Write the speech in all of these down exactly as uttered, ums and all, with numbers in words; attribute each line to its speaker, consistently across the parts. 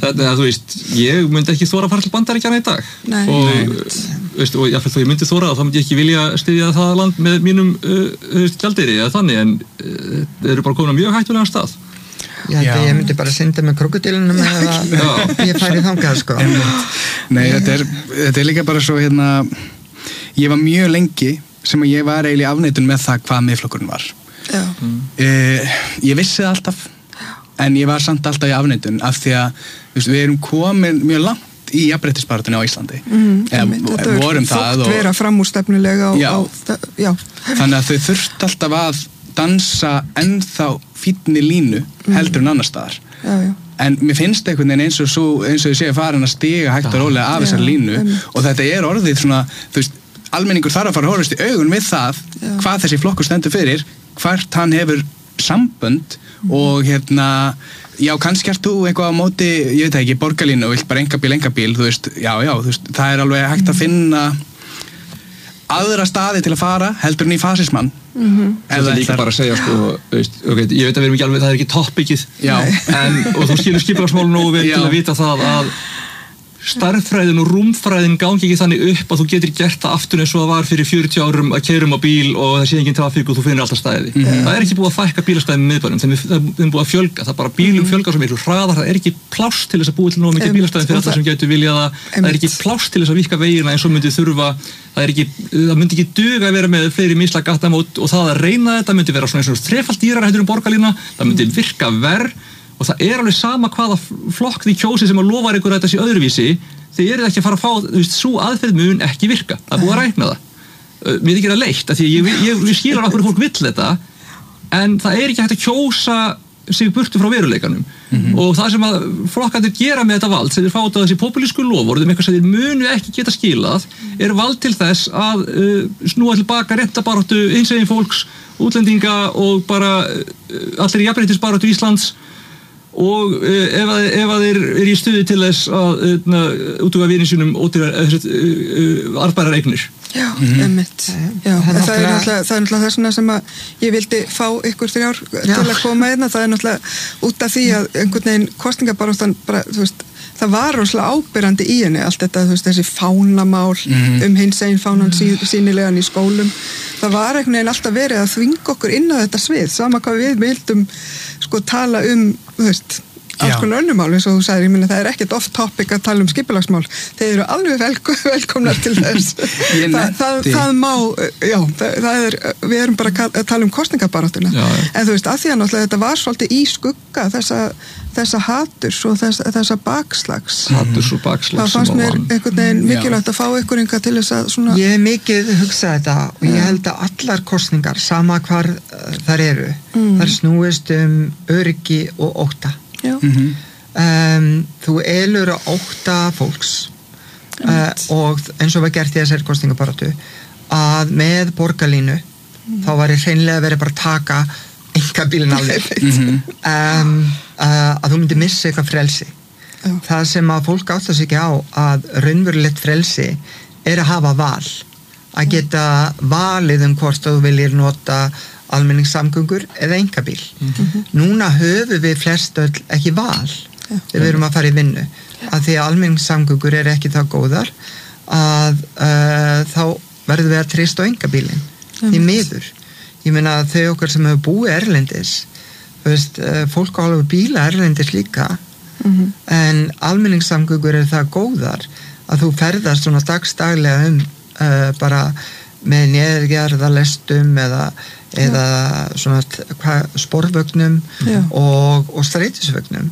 Speaker 1: Þetta, þú veist, ég myndi ekki þóra að fara til Bandaríkjanna í dag.
Speaker 2: Nei.
Speaker 1: Og,
Speaker 2: Nei.
Speaker 1: Veist, og jáfnvel þó ég myndi þóra, þá myndi ég ekki vilja styðja það land með mínum uh, gjaldeyri eða þannig, en uh, þeir eru bara komin á mjög hættulegan stað.
Speaker 3: Já, ég myndi bara synda með krokodilunum eða ég færi þangað, sko.
Speaker 4: Nei, þetta er, þetta er líka bara svo, hérna, ég var mjög lengi sem að ég var eiginlega í afneitun með það hvað Miðflokkurinn var.
Speaker 2: Já.
Speaker 4: Mm. Uh, ég vissi það alltaf, en ég var samt alltaf í afneitun af því að veist, við erum komin mjög langt í jafnréttisbaráttunni á Íslandi.
Speaker 2: Mm,
Speaker 4: Eða,
Speaker 2: þetta
Speaker 4: vorum það
Speaker 2: þótt
Speaker 4: og,
Speaker 2: vera framúrstefnulega á,
Speaker 4: já.
Speaker 2: á, já.
Speaker 4: Þannig að þau þurft alltaf að dansa ennþá fínni línu heldur en annar staðar.
Speaker 2: Já, já.
Speaker 4: En mér finnst einhvern veginn eins og, svo, eins og ég sé farin að stiga hægt og rólega af þessar línu
Speaker 2: um.
Speaker 4: og þetta er orðið svona, þú veist, almenningur þarf að fara að horfast í augun við það
Speaker 2: já.
Speaker 4: Hvað þessi flokkur stendur fyrir, hvert hann hefur sambönd mm. og hérna, já, kannski ert þú eitthvað á móti, ég veit ekki, borgarlínu og vilt bara engabíl, engabíl, þú veist, já, já, þú veist, það er alveg hægt að finna aðra staði til að fara heldur en í fasismann.
Speaker 2: Mm-hmm.
Speaker 1: Það er líka bara að segja, sko, veist, okay, ég veit að við erum ekki alveg, það er ekki toppikið, en, og þú skilur skipulagsmálum nógu vel til að vita það að stærðfræðin og rúmfræðin gangi ekki þannig upp að þú getur gert það aftur eins og það var fyrir fjörutíu árum að keyrum á bíl og það sé engin trafík og þú finnir alltaf stæði. Mm-hmm. Það er ekki búið að fækka bílastæðum í miðbænum, þeim er búið að fjölga, það bara bílum fjölgar svo miklu hraðar, það er ekki pláss til þess að búið til nógu mikið bílastæðum fyrir alla sem getur viljað það, það er ekki pláss til þess að víkka vegina eins og myndi þurfa, það er ekki, það myndi ekki duga að vera með fleiri mislæg gattamót og það að reyna þetta myndi vera svona eins og þrefalt dýrara heldur um borgarlína, það myndi virka verr og það er alveg sama hvaða flokk því kjósi sem að lofar ykkur að þetta sé öðruvísi, þið eruð ekki að fara að fá, þú veist, svo aðferð mun ekki virka, það er búið að rækna það. Mér þykir það leitt, af því ég, ég, ég skilur af hverju fólk vill þetta, en það er ekki hægt að kjósa sig burtu frá veruleikanum. Mm-hmm. Og það sem að flokkarnir gera með þetta vald, sem þeir fá þetta þessi populísku loforð, um eitthvað sem þeir munu ekki geta skilað, er vald til þess að uh, snúa til baka réttabaráttu hinsegin fólks, útlendinga og bara uh, allir jafnréttisbaráttu Íslands og uh, ef, að, ef að þeir eru í stuði til þess að uh, útúga vinni sínum ódýrar uh, uh, arðbærar eignir.
Speaker 2: Já, mm-hmm. einmitt. Já, það, það er náttúrulega það er náttúrulega þessuna sem að ég vildi fá ykkur þrjár til að koma einna, það er náttúrulega út af því að einhvern veginn kosningabaráttan bara, þú veist, það var rosalega ábyrrandi í henni, allt þetta, þú veist, þessi fánamál mm-hmm. um hinsegin fánan sí, sýnilegan í skólum, það var einhvern veginn alltaf verið að þvinga okkur inn á þetta svið, sama hvað við vildum sko tala um, þú veist, alls konar önnumál, eins og þú sagðir, ég minna það er ekkert off topic að tala um skipulagsmál, þeir eru alveg velko, velkomnar til þess Þa, það, það má, já það, það er, við erum bara að tala um kosningabaráttuna, en þú veist, að því að náttúrulega þetta var svolítið í skugga þessa, þessa haturs og þessa, þessa bakslags
Speaker 1: haturs og bakslags
Speaker 2: það fannst mér einhvern veginn mikilvægt að fá ykkur yngar til þess að svona
Speaker 3: ég hef mikið hugsað þetta og ég held að allar kosningar, sama hvar uh, þar eru, mm. þar snúist um öryggi og ótta. Mm-hmm. um, þú elur að ótta fólks uh, og eins og var gert í þessari kosningabaráttu að með borgarlínu mm. þá var ég hreinlega verið bara að taka einkabílinn af þér mm-hmm. um, uh, að þú myndi missa eitthvað frelsi Já. Það sem að fólk átta sig ekki á að raunverulegt frelsi er að hafa val að geta valið um hvort þú viljir nota almenningssamgöngur eða einkabíl. Mm-hmm. Núna höfum við flest öll ekki val ja. Við erum að fara í vinnu ja. Að því að almenningssamgöngur er ekki það góðar að uh, þá verðum við að treysta á einkabílinn ja. Í miður. Ég meina að þau okkar sem hefur búið erlendis þú veist, uh, fólk á alveg bíla erlendis líka mm-hmm. en almenningssamgöngur er það góðar að þú ferðast svona dagstaglega um uh, bara með neðgerðalestum eða eða svona hva, sporvögnum og, og strætisvögnum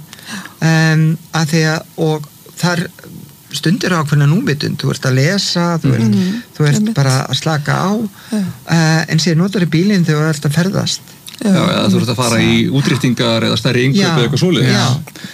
Speaker 3: um, að því að og þar stundir ákveðna núvitund, þú ert að lesa þú ert, mm, þú ert bara að slaka á uh, en sér notar í bílinn þegar þú ert að ferðast
Speaker 1: Já, eða þú ert að fara í útrýttingar eða stærri innkaup eða eitthvað svoleiðis
Speaker 3: Já,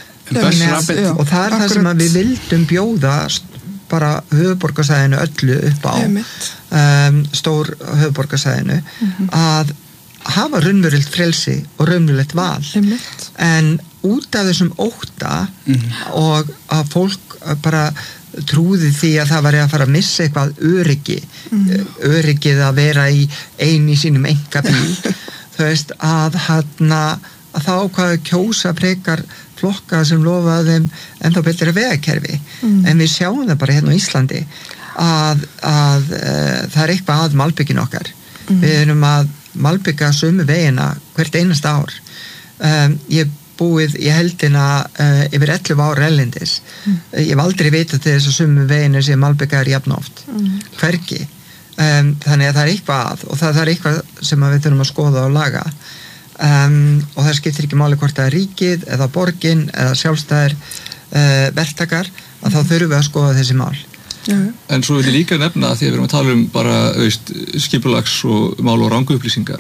Speaker 3: já. Og það er það sem að við vildum bjóða bara höfuðborgarsvæðinu öllu upp á um, stór höfuðborgarsvæðinu mm-hmm. að hafa raunverulegt frelsi og raunverulegt val Einmitt. En út af þessum ótta mm-hmm. og að fólk bara trúði því að það var að fara að missa eitthvað öryggi mm-hmm. öryggið að vera í ein í sínum einkabíl þú veist að hann að þá hvað kjósa frekar flokka sem lofa þeim ennþá betra vegakerfi mm. en við sjáum það bara hérna á Íslandi að, að uh, það er eitthvað að malbyggjun okkar mm. við erum að malbyggja sömu vegina hvert einasta ár um, ég búið í heldina uh, yfir ellefu ára erlendis mm. ég hef aldrei vitað til þess að sömu veginir sem malbyggjar jafn oft mm. hvergi um, þannig að það er eitthvað að og það, það er eitthvað sem við þurfum að skoða og laga Um, og það skiptir ekki máli hvort það er ríkið eða borgin eða sjálfstæðir uh, verktakar að þá þurfum við að skoða þessi mál
Speaker 1: Já. En svo vil ég líka nefna að því að við erum að tala um bara veist, skipulags og mál og ranguupplýsingar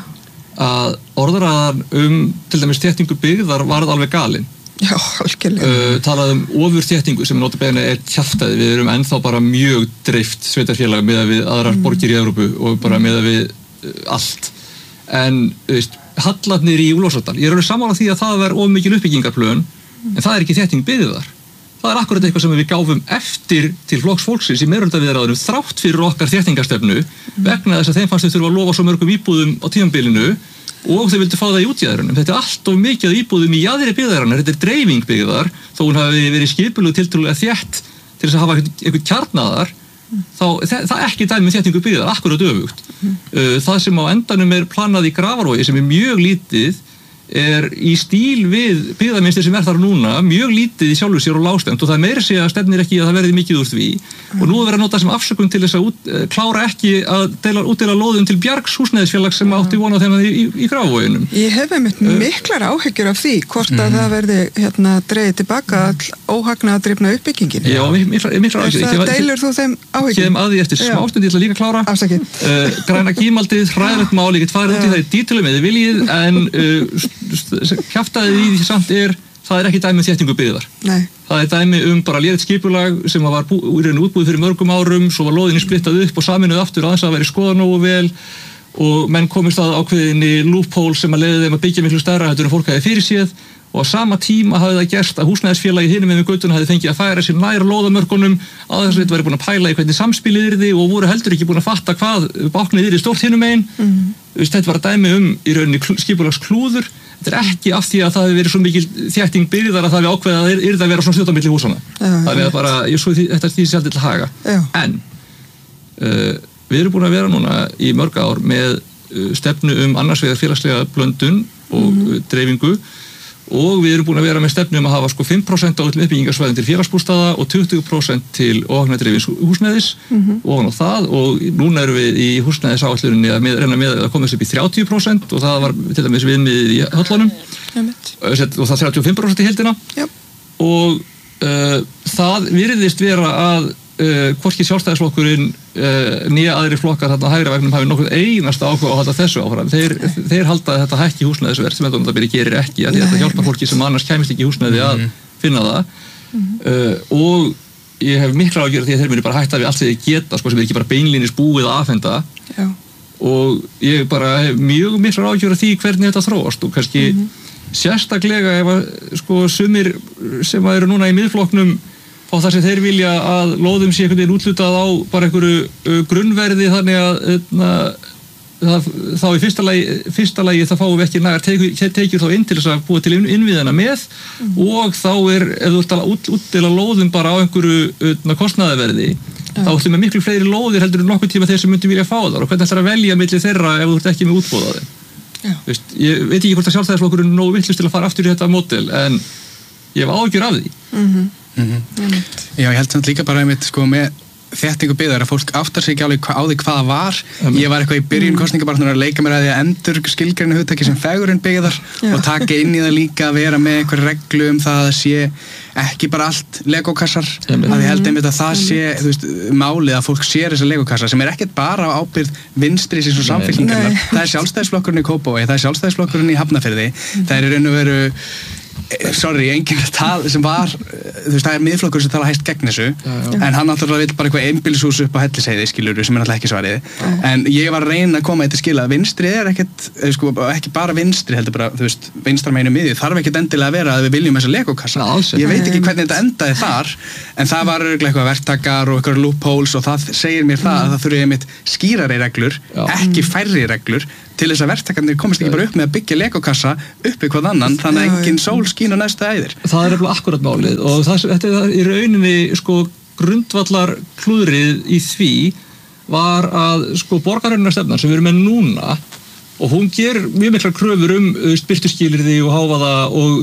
Speaker 1: að orðræðan um til dæmis þéttingu byggðar varð alveg galin
Speaker 2: Já, algjörlega
Speaker 1: uh, talað um ofurþéttingu sem notabene er kjaftaði við erum ennþá bara mjög dreift sveitarfélag með að við aðrar mm. borgir í Evrópu og bara með að við uh, allt en veist hallarnir í Úlfarsárdal. Ég er alveg sammála því að það er of mikil uppbyggingarplön mm. en það er ekki þétting byggðar. Það er akkurat eitthvað sem við gáfum eftir til flokks fólksins í meirihlutaviðræðunum þrátt fyrir okkar þéttingarstefnu mm. vegna þess að þeim fannst þau þurfa að lofa svo mörgum íbúðum á tímabilinu og þau vildu fá það í útjaðrunum. Þetta er allt of mikið íbúðum í jaðri byggðarinnar. Þetta er dreifing byggðar þó hún hafi verið skipulögð tiltölulega þétt til þess að hafa einhvern kjarnaðar þá það, það er ekki dæmi þéttingu byggðar, akkurat öfugt. Mm. Það sem á endanum er planað í Grafarvogi sem er mjög lítið er í stíl við byggðarmynstur sem er þar núna, mjög lítið í sjálfu sér og lágstæmt og það er meira sig að stefnir ekki að það verði mikið úr því mm. og nú er verið að nota sem afsökun til þess að út, klára ekki að deila, útdeila lóðum til Bjargs húsnæðisfélags sem átti vona þeim í, í, í Grafarvoginum.
Speaker 2: Ég hef einmitt uh, miklar áhyggjur af því hvort að mm. það verði hérna dreigið tilbaka all óhagnaðardrifna uppbyggingin.
Speaker 1: Já, miklar, miklar áhyggjur.
Speaker 2: Það deilur þú þeim áhyggjum?
Speaker 1: Kem að því eftir smástund, ég ætla líka að klára. Uh, græna gímaldið, hræðilegt mál, ég get farið út í það í dítilum eða viljið en uh, kjaftaðið í því samt er það er ekki dæmi um þéttingu byggðar.
Speaker 2: Nei.
Speaker 1: Það er dæmi um bara lélegt skipulag sem var bú, útbúið fyrir mörgum árum svo var lóðinni splittað upp og saminuð aftur aðeins að veri skoðað nógu vel og menn komist að ákveðinni loophole sem að leiði þeim að byggja miklu stærra heldur en fólk hafi fyrir séð og á sama tíma hafði það gerst að húsnæðisfélagi hinum með göttuna hafði fengið að færa sér nær lóðamörkunum að þess að þetta væri búin að pæla í hvernig samspilið yrði og voru heldur ekki búin að fatta hvað báknið yrði stórt hinum megin. Mm. Þetta var dæmi um í rauninni skipulagsklúður. Þetta er ekki af því að það hefur verið svo mikil þétting byggðar að það hefur ákveðið að það yrði að vera svona stjórn á milli húsana. Já, það er bara, ég svo því, þetta er því sem alltaf til að haga. Já. En uh, við erum búin að vera núna í mörg ár með uh, stefnu um annars vegar félagslega blöndun og mm. dreifingu og við erum búin að vera með stefnu um að hafa sko fimm prósent á öllum uppbyggingarsvæðum til félagsbústaða og tuttugu prósent til óhagnaðardrifins húsnæðis mm-hmm. og á það og núna erum við í húsnæðisáætluninni að með, reyna með að komast upp í þrjátíu prósent og það var til dæmis viðmiðið í höllunum og það þrjátíu og fimm prósent í heildina yep. og uh, það virðist vera að uh, hvorki sjálfstæðisflokkurinn uh, nýja aðri flokkar þarna hægri vegnum hafi nokkuð einasta áhuga á að halda þessu áfram. Þeir, þeir halda að þetta hækki húsnæðisverð sem þetta byrja gerir ekki að þetta hjálpa fólki sem annars kæmist ekki í húsnæði að finna það mm-hmm. uh, og ég hef mikla ágjörð því að þeir muni bara hætta við allt þegar þeir geta sko, sem er ekki bara beinlínis búið að afhenda Já. Og ég bara hef mjög mikla ágjörð því hvernig þetta þróast og kannski mm-hmm. sérstaklega ef að sko sumir sem eru núna í miðflokknum á þar sem þeir vilja að lóðum sé einhvern veginn útlutað á bara einhverju uh, grunnverði þannig að uh, það, þá í fyrsta lagi, fyrsta lagi það fáum við ekki nægar tekjur, tekjur þá inn til þess að búa til innviðina með mm. og þá er, ef þú ert að út, útdela lóðum bara á einhverju uh, kostnaðarverði mm. þá ætlum við miklu fleiri lóðir heldur en nokkuð tíma þeir sem myndi vilja fá þar og hvernig ætlar að velja milli þeirra ef þú ert ekki með útboðaði. Veist, ég veit ekki hvort að sjálfstæðisflokkurinn er nógu vitlaus til að fara aftur í þetta módel en ég hef áhyggjur af því.
Speaker 2: Mm-hmm.
Speaker 4: Mm-hmm. Já, ég held samt líka bara einmitt sko með þéttingu byggðar að fólk áttar sig ekki alveg á því hvað það var. Um, ég var eitthvað í byrjun mm. kosningabaratunar að leika mér að því að endur skilgreina hugtaki sem fegurinn byggðar Já. Og taka inn í það líka að vera með einhver reglu um það að sé ekki bara allt legokassar mm. að ég held einmitt að það sé þú veist, málið að fólk sér þessar legokassar sem er ekkert bara á ábyrgð vinstri síns og samfylkingarnar. Það er sjálfstæðisflokkurinn í Kópavogi, það er sjálfstæðisflokkurinn í Hafnarfirði mm. það er í raun og veru sorry, enginn tal sem var þú veist, það er miðflokkur sem tala hæst gegn þessu já, já. En hann náttúrulega vil bara eitthvað einbýlishús upp á Hellisheiði, skilur, sem er náttúrulega ekki svarið já. En ég var að reyna að koma þetta skila að vinstri er ekkert, sko, ekki bara vinstri heldur bara, þú veist, vinstra meginu miðju þarf ekkert endilega að vera að við viljum þessa legokassa ég veit ekki hvernig þetta endaði þar en það var örugglega eitthvað verktakar og eitthvað loopholes og það segir mér það að það þurfi einmitt skýrari reglur, Já. ekki færri reglur til þess að verktakarnir komist ekki bara upp með að byggja legokassa upp í hvað annan þannig að engin sól skín á næstu æðir.
Speaker 1: Það er eftir akkurat málið og það, þetta er í rauninni sko grundvallar klúðrið í því var að sko borgarönnarstefnan sem við erum með núna og hún ger mjög miklar kröfur um birtuskilyrði og hávaða og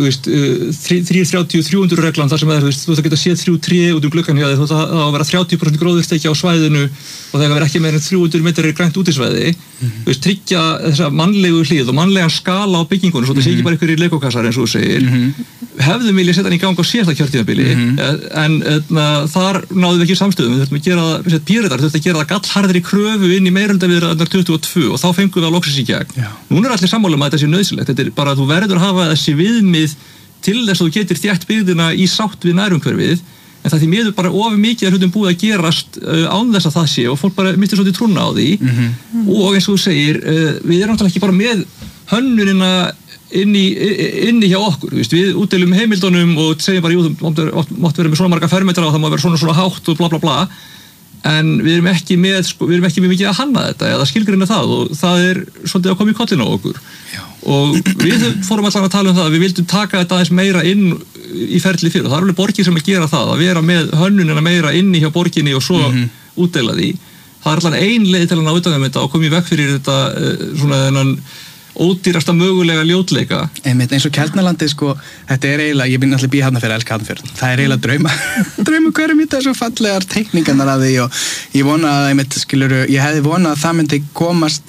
Speaker 1: þrjú þrjátíu þrjú hundruð reglan þar sem er, þú veist, þú geta séð þrjú tré út um gluggann hjá þig, þú það að vera þrjátíu prósent gróðursteki á svæðinu og það verður ekki meira en þrjú hundruð metrar grænt útisvæði, mm-hmm. þú veist, tryggja þessa mannlegu hlið og mannlegan skala á byggingunum, svo það sé ekki bara einhverjir legokassar eins og þú segir, mm-hmm. hefðum vilja setja hann í gang á síðasta kjörtímabili, mm-hmm. en etna, þar náðum við ekki samstöðum, við þurftum að gera það, Píratar þurftum að gera það gallharðri kröfu inn í meirihluta tuttugu og tvö og þá fengum við á loksins í gegn. Já. Núna er allir sammála um að þetta sé nauðsynlegt, þetta er bara að þú verður að hafa þessi viðmið til þess að þú getur þétt byggðina í sátt við nærumhverfið, en það því miður bara of mikið er hlutum búið að gerast uh, án þess að það sé og fólk bara mistir svolítið trúna á því mm-hmm. og eins og þú segir, uh, við erum náttúrulega ekki bara með hönnunina inni, inni hjá okkur, við, við útdeilum heimildunum og segjum bara, jú, þú mátt vera með svona marga fermetra og það má vera svona svona hátt og bla bla bla, en við erum ekki með, sko, við erum ekki með mikið að hanna þetta eða skilgreina það og það er svolítið að koma í kollinu á okkur. Já. Og við fórum allan að tala um það að við vildum taka þetta aðeins meira inn í ferli fyrir og það er alveg borgir sem að gera það, að vera með hönnunina meira inni hjá borginni og svo mm-hmm. útdeila því. Það er allan ein leið til að ná utan um þetta og koma í veg fyrir þetta svona þennan ódýrasta mögulega ljótleika.
Speaker 4: Einmitt, eins og Keldnalandið sko, þetta er eiginlega, ég byrja alltaf bí hafna fyrir að elska Hafnarfjörð, það er eiginlega drauma drauma hverjum þetta er svo fallegar teikningarnar af því og ég vona að einmitt, skiluru, ég hefði vonað að það myndi komast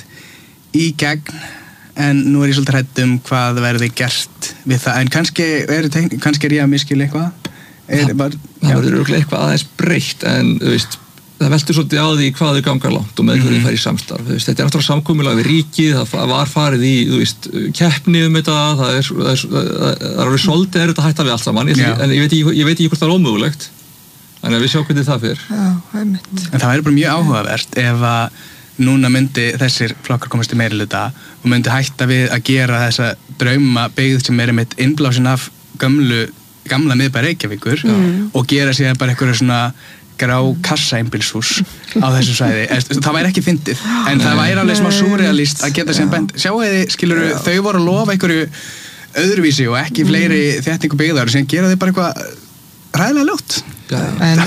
Speaker 4: í gegn en nú er ég svolítið hrædd um hvað verði gert við það, en kannski er, teikning, kannski er ég að miskila eitthvað er,
Speaker 1: það, var, það verður örugglega eitthvað aðeins breytt en þú veist það veltur svolítið á því hvað þau gangar langt og með hverju mm-hmm. fær í samstarf. Þetta er náttúrulega samkomulag við ríkið, það var farið í, þú veist, keppni um þetta, það er, það er, það er alveg svolítið er þetta hætta við allt saman, ég, en ég veit, ekki, ég veit ekki hvort það er ómögulegt, en við sjáum hvernig það fyrir.
Speaker 2: Já, einmitt.
Speaker 4: En það væri bara mjög áhugavert ef að núna myndi þessir flokkar komast í meirihluta og myndi hætta við að gera þessa drauma byggð sem er einmitt innblásin af gamlu, gamla miðbæ Reykjavíkur mm. og gera sér bara eitthvað svona grá kassaeinbýlshús á þessu svæði. Það væri ekki fyndið, en það væri alveg smá surrealist að geta sem bent. Sjáu þið, skilur, þau voru að lofa einhverju öðruvísi og ekki fleiri þéttingu byggðar og sem gera þau bara eitthvað ræðilega ljótt.
Speaker 3: En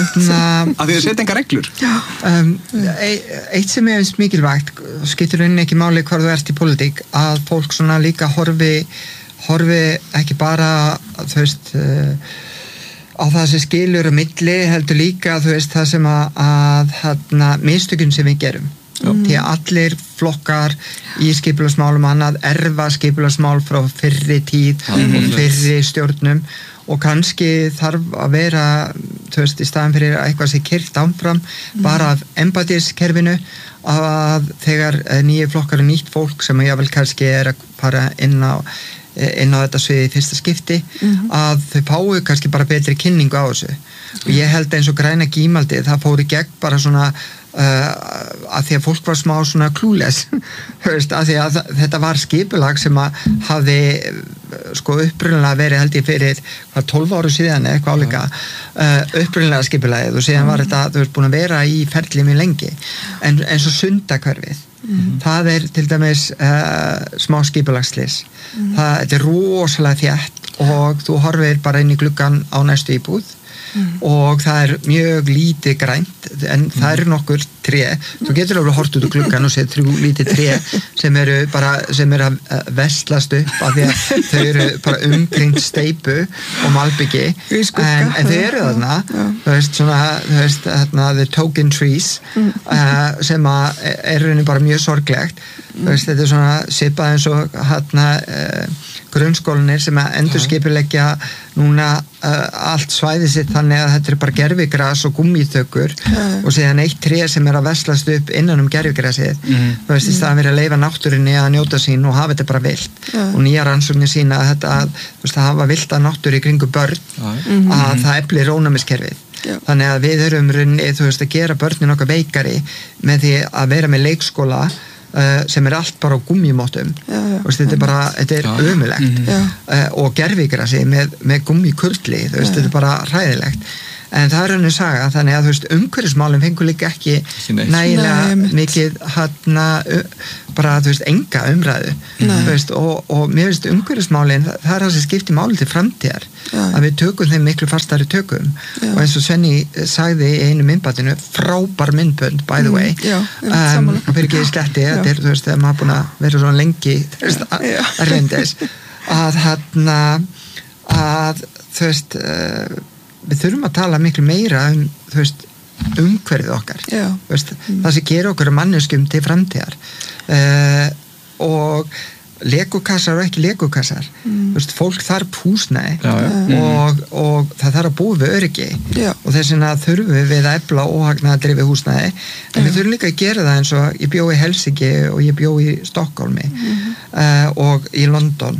Speaker 4: að því þau setja engar reglur.
Speaker 3: Um, eitt sem er mikilvægt, skiptir rauninni ekki máli hvar þú ert í pólitík, að fólk svona líka horfi, horfi ekki bara, þú veist, uh, á það sem skilur á milli heldur líka þú veist það sem að, að hérna, mistökun sem við gerum mm. því að allir flokkar í skipulagsmálum annað erfa skipulagsmál frá fyrri tíð mm. fyrri stjórnum og kannski þarf að vera þú veist í staðan fyrir eitthvað sem kyrkt áfram mm. bara af empatískerfinu að þegar nýju flokkar og nýtt fólk sem ég vel kannski er að fara inn á inn á þetta sviði í fyrsta skipti mm-hmm. að þau fáu kannski bara betri kynningu á þessu og ég held eins og græna gímaldi það fór í gegn bara svona uh, að því að fólk var smá svona clueless veist, að því að þetta var skipulag sem að hafði sko upprunnilega verið held ég fyrir hvað tólf áru síðan eða eitthvað álíka uh, upprunnilega skipulagið og síðan var þetta þú veist búin að vera í ferli mjög lengi en eins og Sundahverfið Mm-hmm. það er til dæmis uh, smá skipulagslis mm-hmm. það þetta er rosalega þétt og þú horfir bara inn í gluggan á næstu íbúð mm-hmm. og það er mjög lítið grænt en mm-hmm. það eru nokkur tré þú getur alveg hort út úr gluggan og séð þrjú lítið tré sem eru bara sem eru að vestlast upp af því að þau eru bara umkringt steypu og malbyggi en, en þau eru þarna þú veist svona þú veist þarna the token trees mm. uh, sem að er rauninni bara mjög sorglegt mm. þú veist þetta er svona svipað eins og hérna uh, grunnskólanir sem að endurskipuleggja núna uh, allt svæði sitt þannig að þetta er bara gervigras og gúmmíþökur mm. og síðan eitt tré sem er að veslast upp innan um gervigrasið mm. þú veist í staðan fyrir að leyfa náttúrunni að njóta sín og hafa þetta bara vilt mm. og nýja rannsóknir sína að þetta að, þú veist, að hafa vilda náttúru í kringu börn mm. að það eflir ónæmiskerfið Já. Þannig að við höfum runni, þú veist, að gera börnin okkar veikari með því að vera með leikskóla uh, sem er allt bara á gummímóttum og þetta er bara, þetta er ömulegt mm-hmm. uh, og gervigrasi með, með gummikurli, þú veist, Já. Þetta er bara hræðilegt en það er henni saga, þannig að þú veist umhverfismálum fengur líka ekki nægilega mikið hana, bara þú veist enga umræðu veist, og, og mér veist umhverfismálin það, það er það sem skiptir máli til framtíðar já. Að við tökum þeim miklu fastari tökum já. Og eins og Svenni sagði í einu myndbandinu, frábær myndbönd by the way um, og fyrir ekki í sletti þetta er þú veist þegar maður búin að vera svona lengi þú veist að reyndis að hérna að þú veist uh, við þurfum að tala miklu meira um þú veist umhverfið okkar veist, mm. það sem gerir okkur manneskjum til framtíðar uh, og legokassar og ekki legokassar mm. veist, fólk þarf húsnæði já, já. Og, og það þarf að búa við öryggi já. Og þess vegna þurfum við að efla óhagnaðardrifið húsnæði en já. Við þurfum líka að gera það eins og ég bjó í Helsinki og ég bjó í Stokkólmi mm. uh, og í London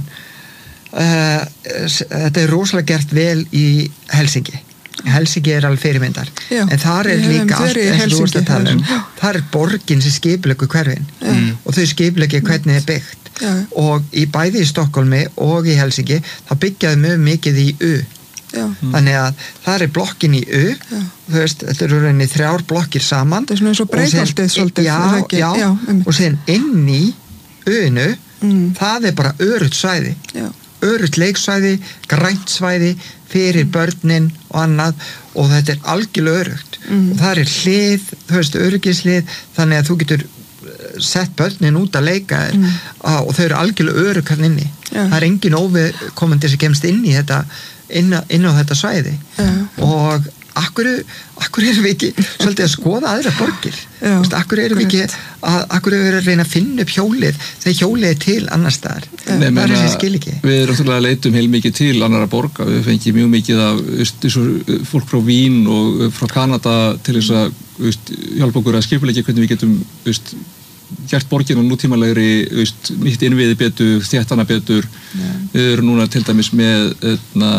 Speaker 3: uh, þetta er rosalega gert vel í Helsinki Helsinki er alveg fyrirmyndar já. En þar er líka allt eins og þú veist að tala um þar er borgin sem skipuleggur hverfin mm. og þau skipuleggja hvernig það er byggt já. Og í bæði í Stokkólmi og í Helsinki þá byggjaðu mjög mikið í U já. Þannig að það er blokkin í U já. Þú veist, þetta eru rauninni þrjár blokkir saman
Speaker 2: það er svona eins og Breiðholtið svolítið
Speaker 3: já, já, já, og sen inn í U-nu mm. það er bara öruggt svæði já. Öruggt leiksvæði, grænt svæði fyrir börnin og annað og þetta er algjörlega öruggt mm. og það er hlið, þú veist, öryggislið þannig að þú getur sett börnin út að leika mm. og þau eru algjörlega örugg hann inni ja. Það er engin óviðkomandi sem kemst inn í þetta inn á, inn á þetta svæði ja. Og akkur, akkur erum við ekki svolítið að skoða aðra borgir já, Vist, akkur erum við ekki að, akkur erum við að reyna að finna upp hjólið þegar hjólið er til annar staðar
Speaker 1: Nei, það er þessi skil ekki við erum náttúrulega að leitum heil mikið til annara borga við fengið mjög mikið af veist, fólk frá Vín og frá Kanada til þess að veist, hjálpa okkur að skipuleggja hvernig við getum veist, gert borginu nútímalegri veist, nýtt innviði betur, þéttana betur yeah. Við erum núna til dæmis með etna,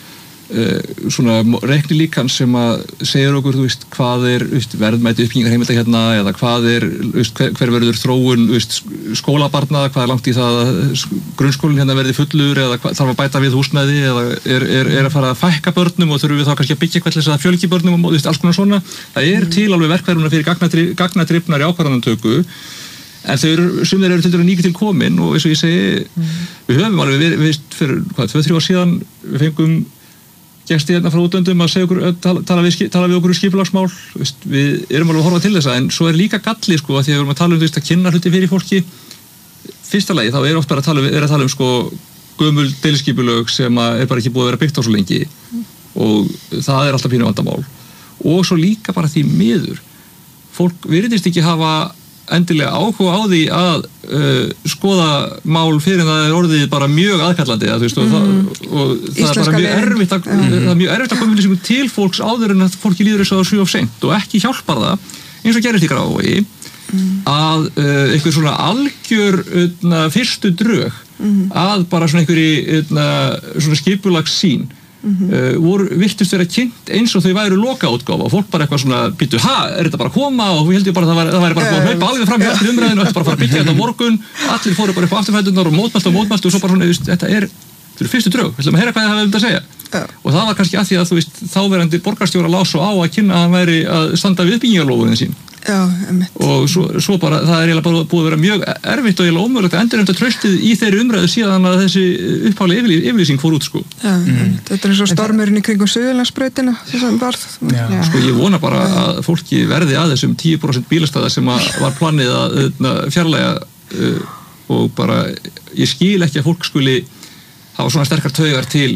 Speaker 1: Uh, svona reikni líkan sem að segja okkur, þú veist, hvað er veist, verðmæti uppbyggingar heimilda hérna eða hvað er, veist, hver, hver verður þróun veist, skólabarna, hvað er langt í það að grunnskólinn hérna verði fullur eða hvað, þarf að bæta við húsnæði eða er, er, er að fara að fækka börnum og þurfum við þá kannski að byggja eitthvað til þess að fjölgi börnum og veist, alls konar svona, það er mm. til alveg verkfæruna fyrir gagnadrifnar í ákvarðanatöku en þau eru, sem þeir eru til dæmis nýkið til komin og eins og ég segi, mm. við höfum alveg við, við, fyrir, hvað, tvö til þrjú ár síðan við fengum gesti hérna frá útöndum að segja okkur, tala, tala, við, tala við okkur um skipulagsmál, við erum alveg að horfa til þessa en svo er líka galli sko að því að við erum að tala um veist, að kynna hluti fyrir fólki fyrsta lagi þá er oft bara að tala, er að tala um sko gömul deiliskipulög sem er bara ekki búið að vera byggt á svo lengi og það er alltaf pínu vandamál og svo líka bara því miður fólk virðist ekki hafa endilega áhuga á því að uh, skoða mál fyrir en það er orðið bara mjög aðkallandi að, veist, mm. og, það, og það er bara mjög erfitt að, mm. það er mjög erfitt að koma til fólks áður en að fólki líður þess að það er of seint og ekki hjálpar það eins og gerist í Grafarvogi mm. að uh, einhver svona algjör uh, fyrstu drög mm. að bara svona einhverji uh, svona skipulagssýn Mm-hmm. Uh, voru virtust vera kynnt eins og þau væru lokaútgáfa og fólk bara eitthvað svona býtu, ha, er þetta bara að koma og við heldum bara að það væri, það væri bara búið að hlaupa alveg fram í allir umræðinu og þetta bara að fara að byggja þetta á morgun allir fóru bara upp á afturfæturnar og mótmæltu og mótmæltu og svo bara svona, veist, þetta er þetta eru fyrstu drög, við ætlum að heyra hvað það hefði um þetta að segja yeah. og það var kannski að því að þú veist þáverandi borgarstjóra lá svo á að kynna að hann væri að standa við byggingarlóðin sín
Speaker 2: Já,
Speaker 1: og svo, svo bara það er bara búið að vera mjög erfitt og eiginlega ómögulegt að endurheimta traustið í þeirri umræðu síðan að þessi uppháli yfirlýsing fór út sko.
Speaker 2: Já, mm. þetta er eins og stormurinn í kringum Suðurlandsbrautina sem varð.
Speaker 1: Já. Já. Sko ég vona bara að fólki verði að þessum tíu prósent bílastæða sem var planið að fjarlæga uh, og bara ég skil ekki að fólk skuli hafa svona sterkar taugar til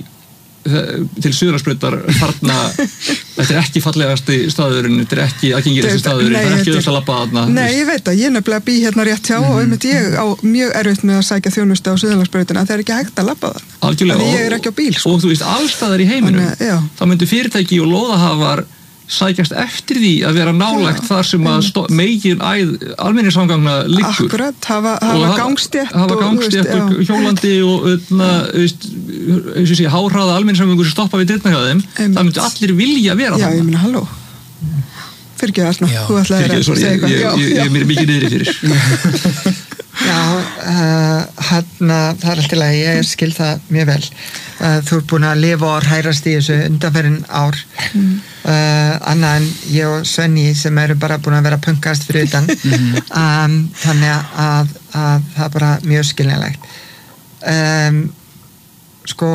Speaker 1: til Suðurlandsbrautar þarna þetta er ekki fallegasti staðurinn þetta er ekki aðgengilegasti staðurinn það er ekki auðvitað að labba þarna
Speaker 2: Nei, ég veit að ég nefnilega bý hérna rétt hjá mm. og einmitt ég á mjög erfitt með að sækja þjónustu á Suðurlandsbrautina það er ekki hægt að labba það
Speaker 1: Algjörlega,
Speaker 2: ég er ekki á bíl
Speaker 1: sko. Og þú veist, allstaðar í heiminum Þannig, þá myndu fyrirtæki og lóðahafar sækjast eftir því að vera nálægt þar sem að stó, megin æð almenningssamgangna liggur
Speaker 2: Akkurat, hafa, hafa gangstétt
Speaker 1: hafa gangstétt og, og hjólandi og öðna, veist, eins og sé háhraða almenningssamgangur sem stoppa við dyrna hjá þeim það myndi allir vilja vera
Speaker 2: Já, ég meina, halló Fyrirgeðu Arna, þú ætlaði að segja eitthvað
Speaker 1: Ég er mér mikið niðri fyrir
Speaker 3: Já, uh, hann, það er alltaf að ég skil það mjög vel. Uh, þú ert búin að lifa og hrærast í þessu undanferðin ár. Mm. Uh, annað en ég og Svenni sem eru bara búin að vera punkast fyrir utan. um, þannig að, að það er bara mjög skiljanlegt. Um, sko,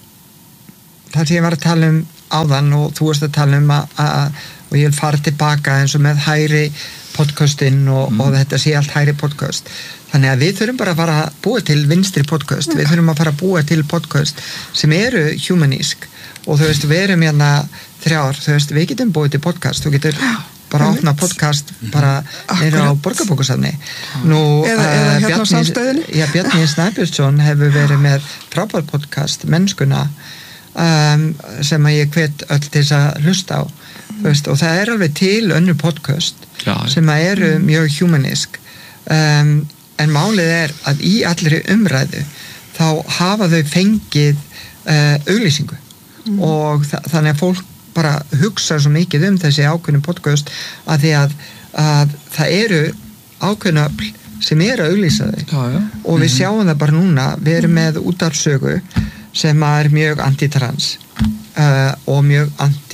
Speaker 3: það sem ég var að tala um áðan og þú varst að tala um að, að og ég vil fara tilbaka eins og með hæri podcastinn og, mm. og þetta sé allt hæri podcast. Þannig að við þurfum bara að fara að búa til vinstri podcast, við þurfum að fara að búa til podcast sem eru humanísk og þú veist, við erum hérna þrjár, þú veist, við getum búið til podcast, þú getur bara að opna podcast bara neyra á Borgarbókasafni. Nú,
Speaker 2: eða, eða hérna á Samstöðinni.
Speaker 3: Já, Bjarni Snæbjörnsson hefur verið með frábær podcast, Mennskuna, um, sem að ég hvet öll til þess að hlusta á. Veist, og það er alveg til önnur podcast já, sem að eru mjög humanísk um, en málið er að í allri umræðu þá hafa þau fengið uh, auglýsingu mm. og þa þannig að fólk bara hugsa svo mikið um þessi ákveðnum podcast að því að, að það eru ákveðna öfl sem eru að auglýsa þau já, já. Og við sjáum það bara núna, við erum með útvarpssögu sem er mjög anti-trans Uh, og mjög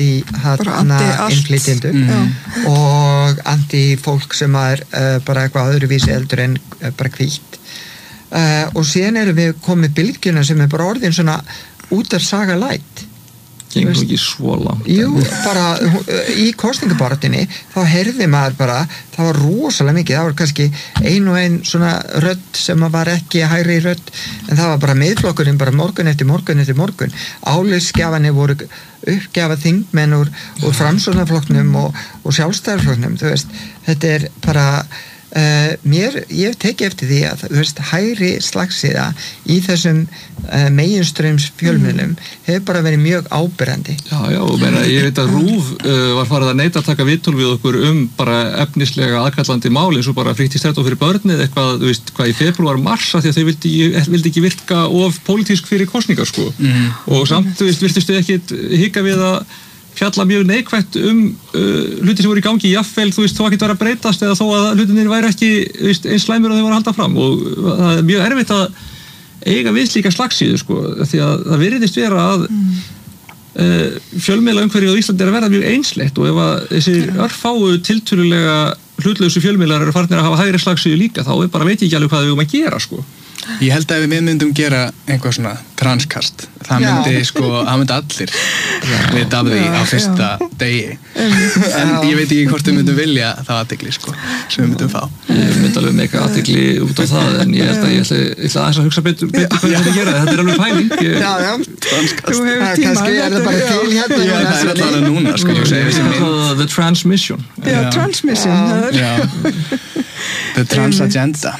Speaker 3: anti-innflytjendur mm. og anti-fólk sem er uh, bara eitthvað öðruvísi eldur en uh, bara hvítt uh, og síðan erum við komið bylgjuna sem er bara orðin svona út af saga light
Speaker 1: gengur ekki svo langt
Speaker 3: jú, bara í kosningabartinni þá heyrði maður bara það var rosalega mikið, það var kannski ein og ein svona rödd sem var ekki hægri rödd, en það var bara miðflokkurinn bara morgun eftir morgun eftir morgun áliðsgjafanir voru uppgjafað þingmenn úr, úr framsóknarflokknum og, og sjálfstæðarflokknum þú veist, þetta er bara Uh, mér, ég hef tekið eftir því að þú veist, hægri slagsíða í þessum uh, meginströms fjölmiðlum mm. hefur bara verið mjög áberandi.
Speaker 1: Já, já, meina, ég veit að RÚV uh, var farið að neita að taka viðtöl við okkur um bara efnislega aðkallandi mál eins og bara fríttistrætó fyrir börnið eitthvað, þú veist, hvað í februar marsa því að þau vildi, vildi ekki virka of pólitísk fyrir kosningar, sko mm. og samt, þú veist, virtustu ekkit hika við að fjalla mjög neikvætt um uh, hluti sem voru í gangi í jafnvel, þú veist, þó að geta verið að breytast eða þó að hlutinir væri ekki veist, eins slæmur og þau var að halda fram og það er mjög erfitt að eiga við slíka slagsíðu, sko, því að það virðist vera að mm. uh, fjölmiðla umhverfið á Íslandi er að verða mjög einsleitt og ef að þessir örfáu tiltölulega hlutlausu fjölmiðlar eru farnir að hafa hægri slagsíðu líka, þá er bara veit ég ekki alveg hvað við um að gera, sko.
Speaker 4: Ég held að ef við myndum gera einhvað svona transkast, það myndi já. sko, það myndi allir vita af því á fyrsta já. degi en ég veit ekki hvort við myndum vilja það athygli sko, sem við myndum fá.
Speaker 1: Ég myndi alveg meika athygli út á það en ég held að ég ætla, ég ætla aðeins að hugsa betur, betur hvað ég ætla að gera, þetta er alveg pæling. Ég...
Speaker 3: Já, já,
Speaker 4: transkast.
Speaker 3: Kannski er það bara til hérna.
Speaker 4: Já, það er alltaf núna, sko, ég segi þessi mynd.
Speaker 1: The Transmission.
Speaker 2: Já, Transmission.
Speaker 4: The Trans Agenda.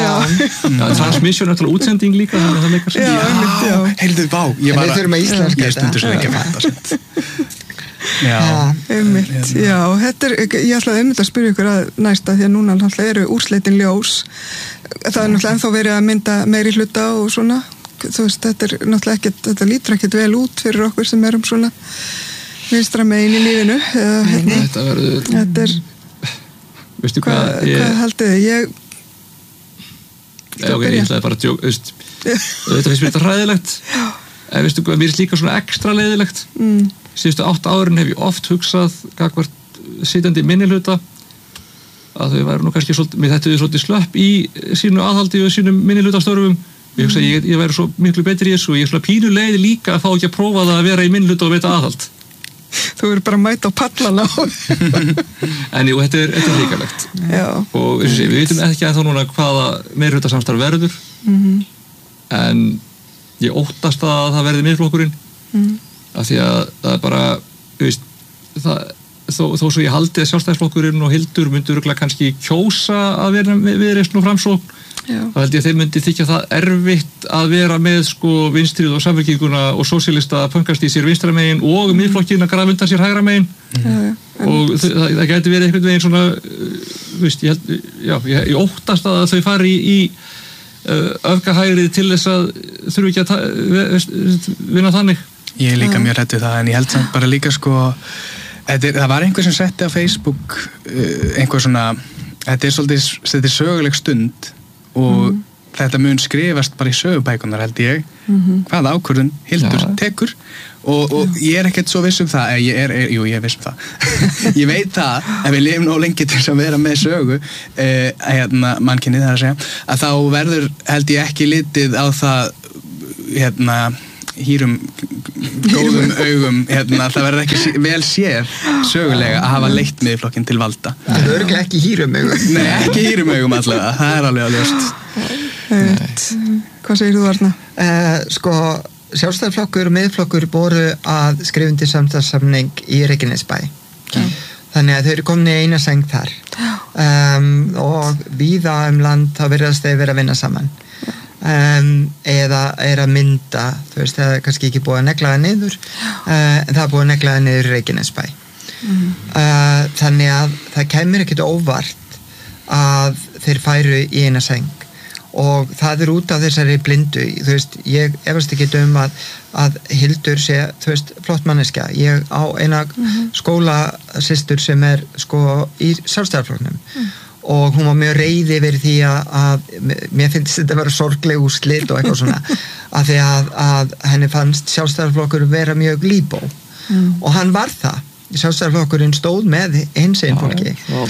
Speaker 1: Já, Transmission er náttúrulega útsending líka, það leikar sem.
Speaker 4: Já, heyrðu, vá, ég var
Speaker 3: að,
Speaker 4: ég stundur sem ekki að fatta sem. Já,
Speaker 2: einmitt, já, þetta er, ég ætlaði einmitt að spyrja ykkur að næsta því að núna náttúrulega eru úrslitin ljós. Það er náttúrulega ennþá verið að mynda meiri hluta og svona, þú veist, þetta er náttúrulega ekkert, þetta lítur ekkert vel út fyrir okkur sem erum svona vinstra megin í lífinu. Eða, hérna,
Speaker 1: þetta verður,
Speaker 2: þetta er,
Speaker 1: veistu hvað,
Speaker 2: hvað,
Speaker 1: ég...
Speaker 2: hvað haldið þið? Ég...
Speaker 1: Já, ok, ég ætlaði bara að djóka, veist, þetta finnst mér þetta hræðilegt, en veistu hvað, mér er líka svona ekstra leiðilegt. Mm. Síðustu átta árin hef ég oft hugsað gagvart sitjandi minnihluta að þau væru nú kannski svolítið, mér þetta er svolítið slöpp í sínu aðhaldi og sínum minnihlutastöfum. Ég hugsa að ég, ég væri svo miklu betri í þessu og ég er svona pínu leið líka að fá ekki að prófa það að vera í minnihluta og veita aðhald.
Speaker 2: Þú verður bara að mæta á pallana
Speaker 1: en jú, þetta er, þetta er hrikalegt og sé, við veitum ekki að þá núna hvaða meirihlutarsamstarf verður mm-hmm. en ég óttast að það verði miðflokkurinn mm. af því að það er bara veist, það, þó, þó svo ég haldi að sjálfstæðisflokkurinn og Hildur myndur kannski kjósa að vera viðreisn og framsókn þá held ég að þeir myndi þykja það erfitt að vera með sko vinstrið og samfélkinguna og sósíalista pönkast í sér vinstra megin og mm. miðflokkinn að grafa undan sér hægra megin mm. og það, það gæti verið einhvern veginn svona veist, ég, held, já, ég, ég óttast að þau fari í, í uh, öfgahægrið til þess að þurfu ekki að vinna þannig.
Speaker 4: Ég er líka mjög hrædd við það en ég held samt bara líka sko er, það var einhver sem setti á Facebook uh, einhver svona þetta er svolítið þetta er söguleg stund og mm. þetta mun skrifast bara í sögubækunar held ég mm-hmm. hvað ákvörðun Hildur ja. tekur og, og ég er ekkert svo viss um það ég er, er, jú ég er viss um það ég veit það, ef við lifum nóg lengi til að vera með sögu eh, hérna, mannkynnið þar að segja að þá verður held ég ekki litið á það hérna hýrum góðum augum hérna, það verður ekki vel séð sögulega að hafa leitt Miðflokkinn til valda
Speaker 3: það er örgulega ekki hýrum augum
Speaker 4: nei, ekki hýrum augum allavega, það er alveg að ljóst
Speaker 2: Hvað segir þú Arna?
Speaker 3: Uh, sko, Sjálfstæðisflokkur og Miðflokkur voru að skrifundi samstarfssamning í Reykjanesbæ okay. þannig að þau eru komin í eina sæng þar um, og víða um land þá verðast þau vera að vinna saman Um, eða er að mynda þú veist, það er kannski ekki búið að negla það niður uh, en það er búið að negla það niður í Reykjanesbæ mm. uh, þannig að það kemur ekkert óvart að þeir færu í eina sæng og það er út af þessari blindu þú veist, ég efast ekki um að, að Hildur sé, þú veist, flott manneskja ég á eina mm-hmm. skólasystur sem er sko í Sjálfstæðisflokknum mm. og hún var mjög reiði verið því að, að mér finnst þetta að vera sorgleg úrslit og eitthvað svona að því að, að henni fannst Sjálfstæðisflokkur vera mjög líbó mm. og hann var það Sjálfstæðisflokkurinn stóð með hinsegin fólki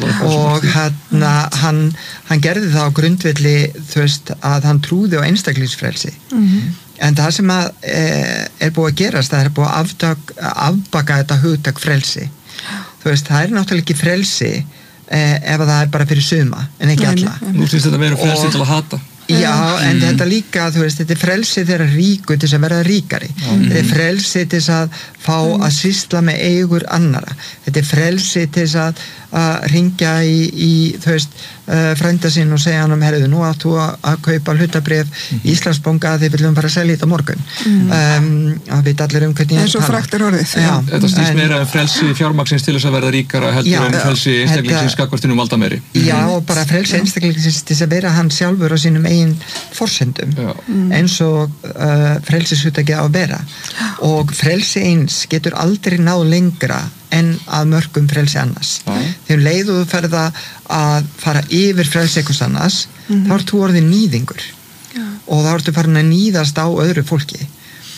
Speaker 3: og hann, hann, hann gerði það á grundvelli þú veist að hann trúði á einstaklingsfrelsi mm-hmm. en það sem að, e, er búið að gerast það er búið að aftak, afbaka þetta hugtak frelsi þú veist það er náttúrulega ekki frelsi Eh, ef það er bara fyrir suma en ekki alla
Speaker 1: Nú finnst þetta meira frelsi til að hata
Speaker 3: Já, en mm. þetta líka, þú veist, þetta er frelsi þeirra ríku til að verða ríkari mm. þetta er frelsi til að fá mm. að sýsla með eigur annara þetta er frelsi til að, að ringja í, í þú veist, uh, frænda sinn og segja hann um herðu, nú áttu að, að kaupa hlutabrif mm. í Íslandsbanka að þið viljum bara selja þetta morgun mm. um, að veit allir um hvernig
Speaker 2: en svo frækt er orðið
Speaker 3: Já,
Speaker 1: Þetta stýst meira en frelsi fjármagnsins til þess að verða ríkara heldur já, en frelsi einstaklingsins gagnvart um alda meiri
Speaker 3: Já, og bara frelsi einstaklingsins til að vera hann sjálfur á sínum eigin forsendum mm. eins og uh, frelsishuttakið á að vera og frelsi eins getur aldrei náð lengra en að mörgum frelsi annars ja. Þegar leiðu þú ferða að fara yfir frelsi eitthvað annars mm. þá ert þú orðið nýðingur ja. Og þá ertu farin að nýðast á öðru fólki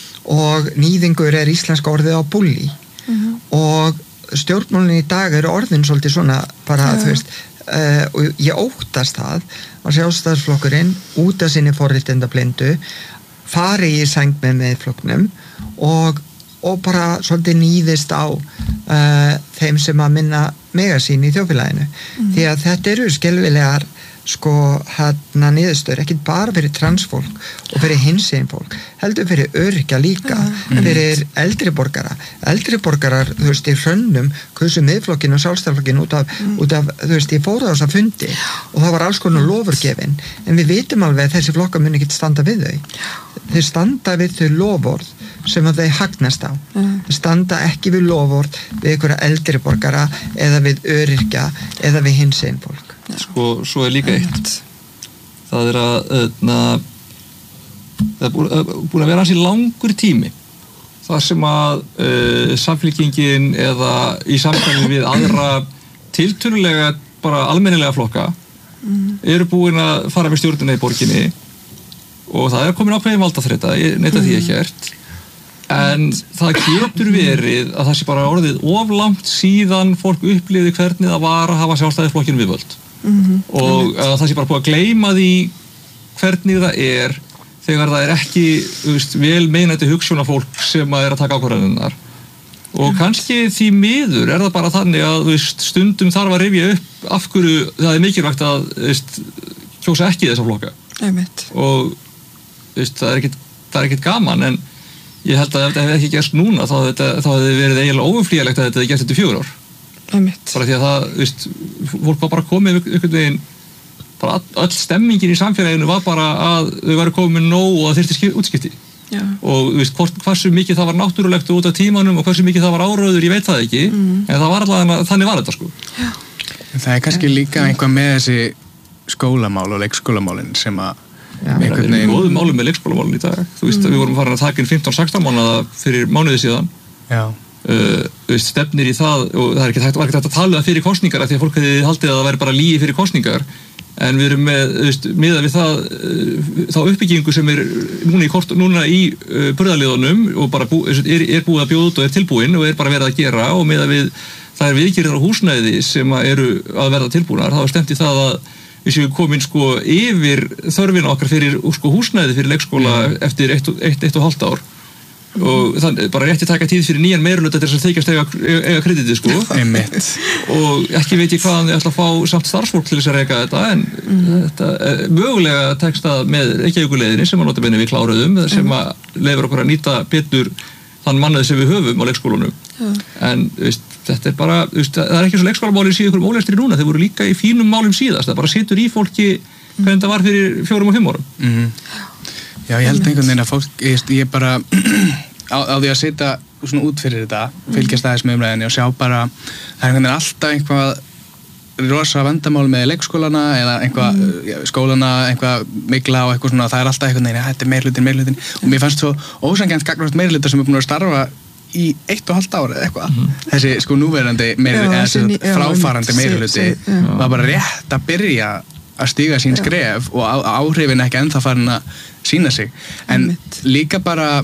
Speaker 3: og nýðingur er íslenska orðið á bulli mm. og stjórnmálinn í dag eru orðin svolítið svona bara ja. Þú veist uh, og ég óttast það að Sjálfstæðisflokkurinn út af sinni forréttindablindu fari í sæng með Miðflokknum og, og bara svolítið nýðist á uh, þeim sem að minna mega sín í þjóðfélaginu mm. því að þetta eru skelfilegar sko hérna niðurstöður ekki bara fyrir transfólk og fyrir hinsegin fólk heldur fyrir öryrkja líka mm. fyrir eldri borgara eldri borgarar, þú veist, í hrönnum hversu Miðflokkin og Sjálfstæðisflokkin út af, mm. út af, þú veist, ég fór á þess að fundi og það var alls konar lofurgefin en við vitum alveg að þessi flokkar muni ekki standa við þau þau standa við þau lofórð sem að þau hagnast á mm. þau standa ekki við lofórð við einhverja eldri borgara eða við öryrkja eða við hinsegin fólk
Speaker 1: Sko, svo er líka eitt það er að öðna, það er búin, búin að vera hansi langur tími þar sem að uh, samfylkingin eða í samfélagi við aðra tiltölulega bara almennilega flokka mm. eru búin að fara með stjórnina í borginni og það er komin ákveðin valdaþreyta, ég neita mm. því ekki hert en það getur verið að það sé bara orðið of langt síðan fólk upplifði hvernig það var að hafa Sjálfstæðisflokkinn við völd Mm-hmm. og að það sé bara búið að gleyma því hvernig það er þegar það er ekki veist, vel meinandi hugsjónafólk sem að er að taka ákvarðanirnar og mm. kannski því miður er það bara þannig að veist, stundum þarf að rifja upp af hverju það er mikilvægt að veist, kjósa ekki þessa flokka
Speaker 2: Einmitt.
Speaker 1: og veist, það er ekkit, það er ekkit gaman en ég held að ef þetta hefði ekki gerst núna þá hefði verið eiginlega óumflýjalegt að þetta hefði gert þetta í fjögur ár
Speaker 2: Einmitt.
Speaker 1: Bara því að það, veist, fólk var bara komið einhvern veginn, bara öll stemmingin í samfélaginu var bara að þau varu komið nóg og það þyrfti útskipti Já. Og veist, hvort, hversu mikið það var náttúrulegt út af tímanum og hversu mikið það var áróður, ég veit það ekki mm. en það var allavega, þannig var þetta sko
Speaker 2: Já.
Speaker 4: Það er kannski líka einhvað með þessi skólamál og leikskólamálin sem að
Speaker 1: einhvern veginn við góðum málum með leikskólamálin í dag þú veist, mm. við vorum farin að taka inn fimmtán sextán mánaða fyrir mánuði síðan
Speaker 4: Já
Speaker 1: Uh, veist, stefnir í það og það er ekki hægt, var ekki hægt að tala það fyrir kosningar af því að fólk hefði haldið að það væri bara lígi fyrir kosningar en við erum með, þú veist, miðað við það þá uppbyggingu sem er núna í, kort, núna í uh, burðarliðunum og bara bú, er, er búið að bjóða út og er tilbúin og er bara verið að gera og miðað við það er viðgerðir á húsnæði sem að eru að verða tilbúnar, þá er stemt í það að við séum komin sko yfir þörfina okkar fyrir sko, húsnæði fyrir leikskóla mm. eftir eitt, eitt, eitt og hálft ár og þannig bara rétti taka tíð fyrir nýjan meirihluta til þess að þykjast eiga, eiga kreditið sko og ekki veit ég hvaðan þið ætla að fá samt starfsfólk til þess að reka þetta en mm. þetta er mögulega tekst að með Reykjavíkurleiðinni sem að nota benni við kláruðum sem að leyfir okkur að nýta betur þann mannað sem við höfum á leikskólanum mm. en veist, þetta er bara veist, það er ekki svo leikskólamálin síðan ykkur ólestri núna þeir voru líka í fínum málum síðast það bara situr í fólki hvernig það var fyrir fjórum og fimm árum
Speaker 4: mm. Já, ég held einhvern veginn að fólk, ég, ég bara á, á því að sitja svona út fyrir þetta, fylgjast aðeins með umræðinni og sjá bara, það er einhvern veginn alltaf einhvað rosa vandamál með leikskólana eða einhvað mm. skólana, einhvað mikla og eitthvað svona, það er alltaf einhvern veginn, ja, þetta er meirhlutin, meirhlutin og mér fannst svo ósanngjarnt gagnvart meirhluta sem er búin að starfa í eitt og halvt ára eða eitthvað, mm. þessi sko núverandi meirhluti, eða þessi fráfarandi meirhluti var bara rétt að byrja að stíga sín skref og á, áhrifin ekki ennþá farin að sína sig en Mitt. líka bara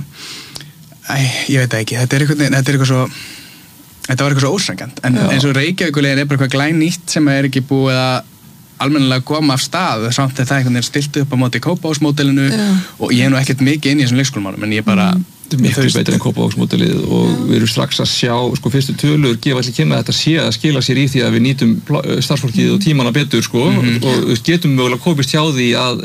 Speaker 4: æ, ég veit ekki, þetta er eitthvað, þetta er eitthvað svo þetta var eitthvað svo ósanngjarnt en Já. eins og Reykjavíkurleiðin er bara eitthvað glænýtt sem er ekki búið að almennilega koma af stað samt að það einhvern veginn stilt upp á móti Kópavogsmódelinu og ég er nú ekkert mikið inn í þessum leikskólamálum en ég bara mm.
Speaker 1: Þetta er miklu betur en Kópavogsmódelið og Já. við erum strax að sjá, sko fyrstu tölur gefa allir kynna að þetta sé að skila sér í því að við nýtum starfsfólkið mm. og tímana betur sko mm. og, og getum mögulega komist hjá því að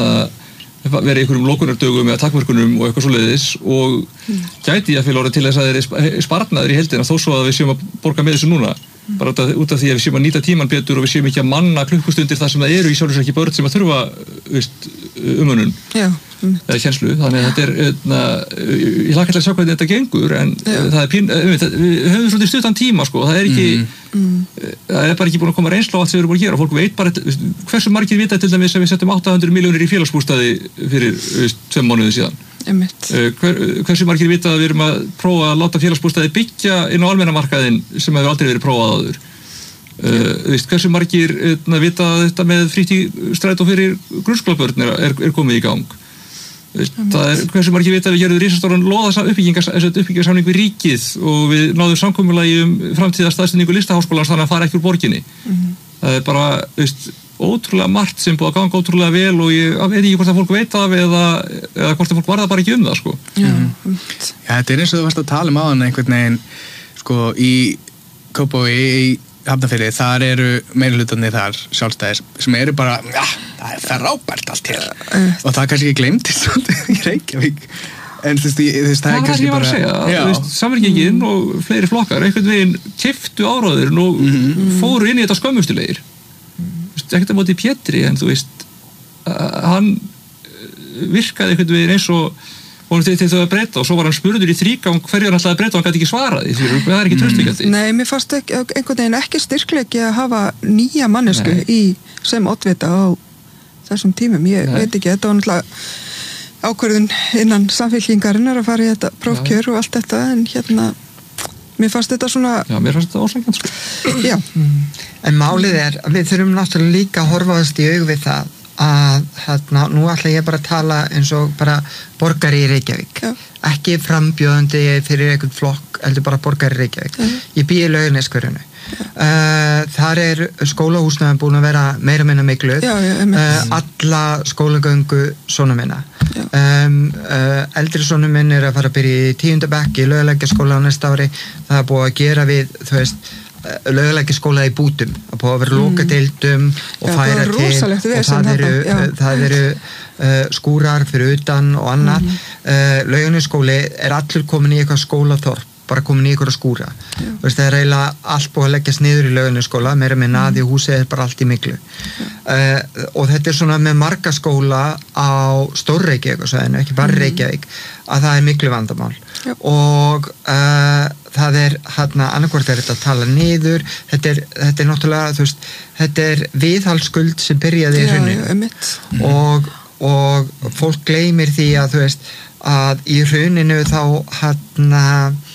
Speaker 1: vera í einhverjum lokunardögum eða takmörkunum og eitthvað svoleiðis og mm. gæti ég að fylgja orðið til þess að þeir er sparnaður í heildina þó svo að við séum að borga með þessu núna mm. bara út af, út af því að við séum að nýta tíman betur og við séum ekki að manna klukkustundir þar sem það eru í sjálfsög ekki börn sem að þurfa veist, umönnun eða kjenslu, þannig að þetta er na, ég hlakka til að sjá hvernig þetta gengur en Já. það er pín, við höfum svolítið stuttan tíma sko, það er ekki mm. það er bara ekki búin að koma reynsla á allt sem við erum búin að gera og fólk veit bara, hversu margir vita til dæmis að við settum átta hundruð milljónir í félagsbústaði fyrir tveim mánuði síðan Hver, hversu margir vita að við erum að prófa að láta félagsbústaði byggja inn á almennamarkaðinn sem hefur aldrei verið prófað áður Uh, veist, hversu margir uh, vita að þetta með frítístrætó fyrir grunnskólabörn er, er, er komið í gang veist, það er hversu margir vita að við gerðum risastóran loða uppbyggingarsamning við ríkið og við náðum samkomulagi um framtíða staðsendingu listaháskólans þannig að fara ekki úr borginni mm-hmm. það er bara veist, ótrúlega margt sem búið að ganga ótrúlega vel og ég veit ekki hvort að fólk veit af eða, eða hvort að fólk varða bara ekki um það sko.
Speaker 4: mm-hmm. Já, þetta er eins og þú varst að tala um áðan einhvern veginn sko í Kópavogi í Hafnarfirði, þar eru meirihlutarnir þar sjálfstæðis sem eru bara, ja, það er frábært allt hér uh, og það er kannski ekki gleymtist í Reykjavík en þú veist, það er kannski bara
Speaker 1: það var það ég var að segja, samverkingin mm. og fleiri flokkar, einhvern veginn keyptu áráður og mm. fóru inn í þetta skömmustulegir mm. ekkert að móti Pétri en þú veist hann virkaði einhvern veginn eins og og til þau að breyta og svo var hann spurður í þrígang hverju hann ætlaði að breyta og hann gæti ekki svaraði því það er ekki traustvíkjandi.
Speaker 2: Nei, mér fannst ekki, einhvern veginn ekki styrkleiki að hafa nýja mannesku Nei. í sem oddvita á þessum tímum. Ég Nei. veit ekki, þetta var náttúrulega ákvörðun innan samfélkingarinnar að fara í þetta prófkjör og allt þetta en hérna, mér fannst þetta svona...
Speaker 1: Já, mér fannst þetta ósanngjarnt sko.
Speaker 2: Já.
Speaker 3: Mm. En málið er að við þurfum náttúrulega líka að horfaðast í aug við það að hérna, nú ætla ég bara að tala eins og bara borgari í Reykjavík Já. ekki frambjóðandi fyrir einhvern flokk, heldur bara borgari í Reykjavík Já. Ég bý í Laugarneskverinu uh, þar er skólahúsnæðan búin að vera meira minna mikluð uh, alla skólagöngu svona minna um, uh, eldri svona minn er að fara að byrja í tíunda bekk í Laugalækjarskóla á næsta ári, það er búið að gera við, þú veist Laugalækjarskóla í bútum að búið að vera lokadeildum og já, færa til og það eru, það eru uh, skúrar fyrir utan og annað mm. uh, Laugarnesskóli er allur komin í eitthvað skólaþorp bara komin í eitthvað skúra Vist, það er eiginlega allt búið að leggjast niður í Laugarnesskóla meira með naði og húsið er bara allt í miklu uh, og þetta er svona með marga skóla á Stór-Reykjavík ekki bara mm. Reykjavík að það er miklu vandamál Já. og uh, það er hérna annarkvort er þetta að tala niður þetta er, þetta er náttúrulega þú veist, þetta er viðhaldsskuld sem byrjaði í hruninu mm. og, og fólk gleymir því að þú veist að í hruninu þá hérna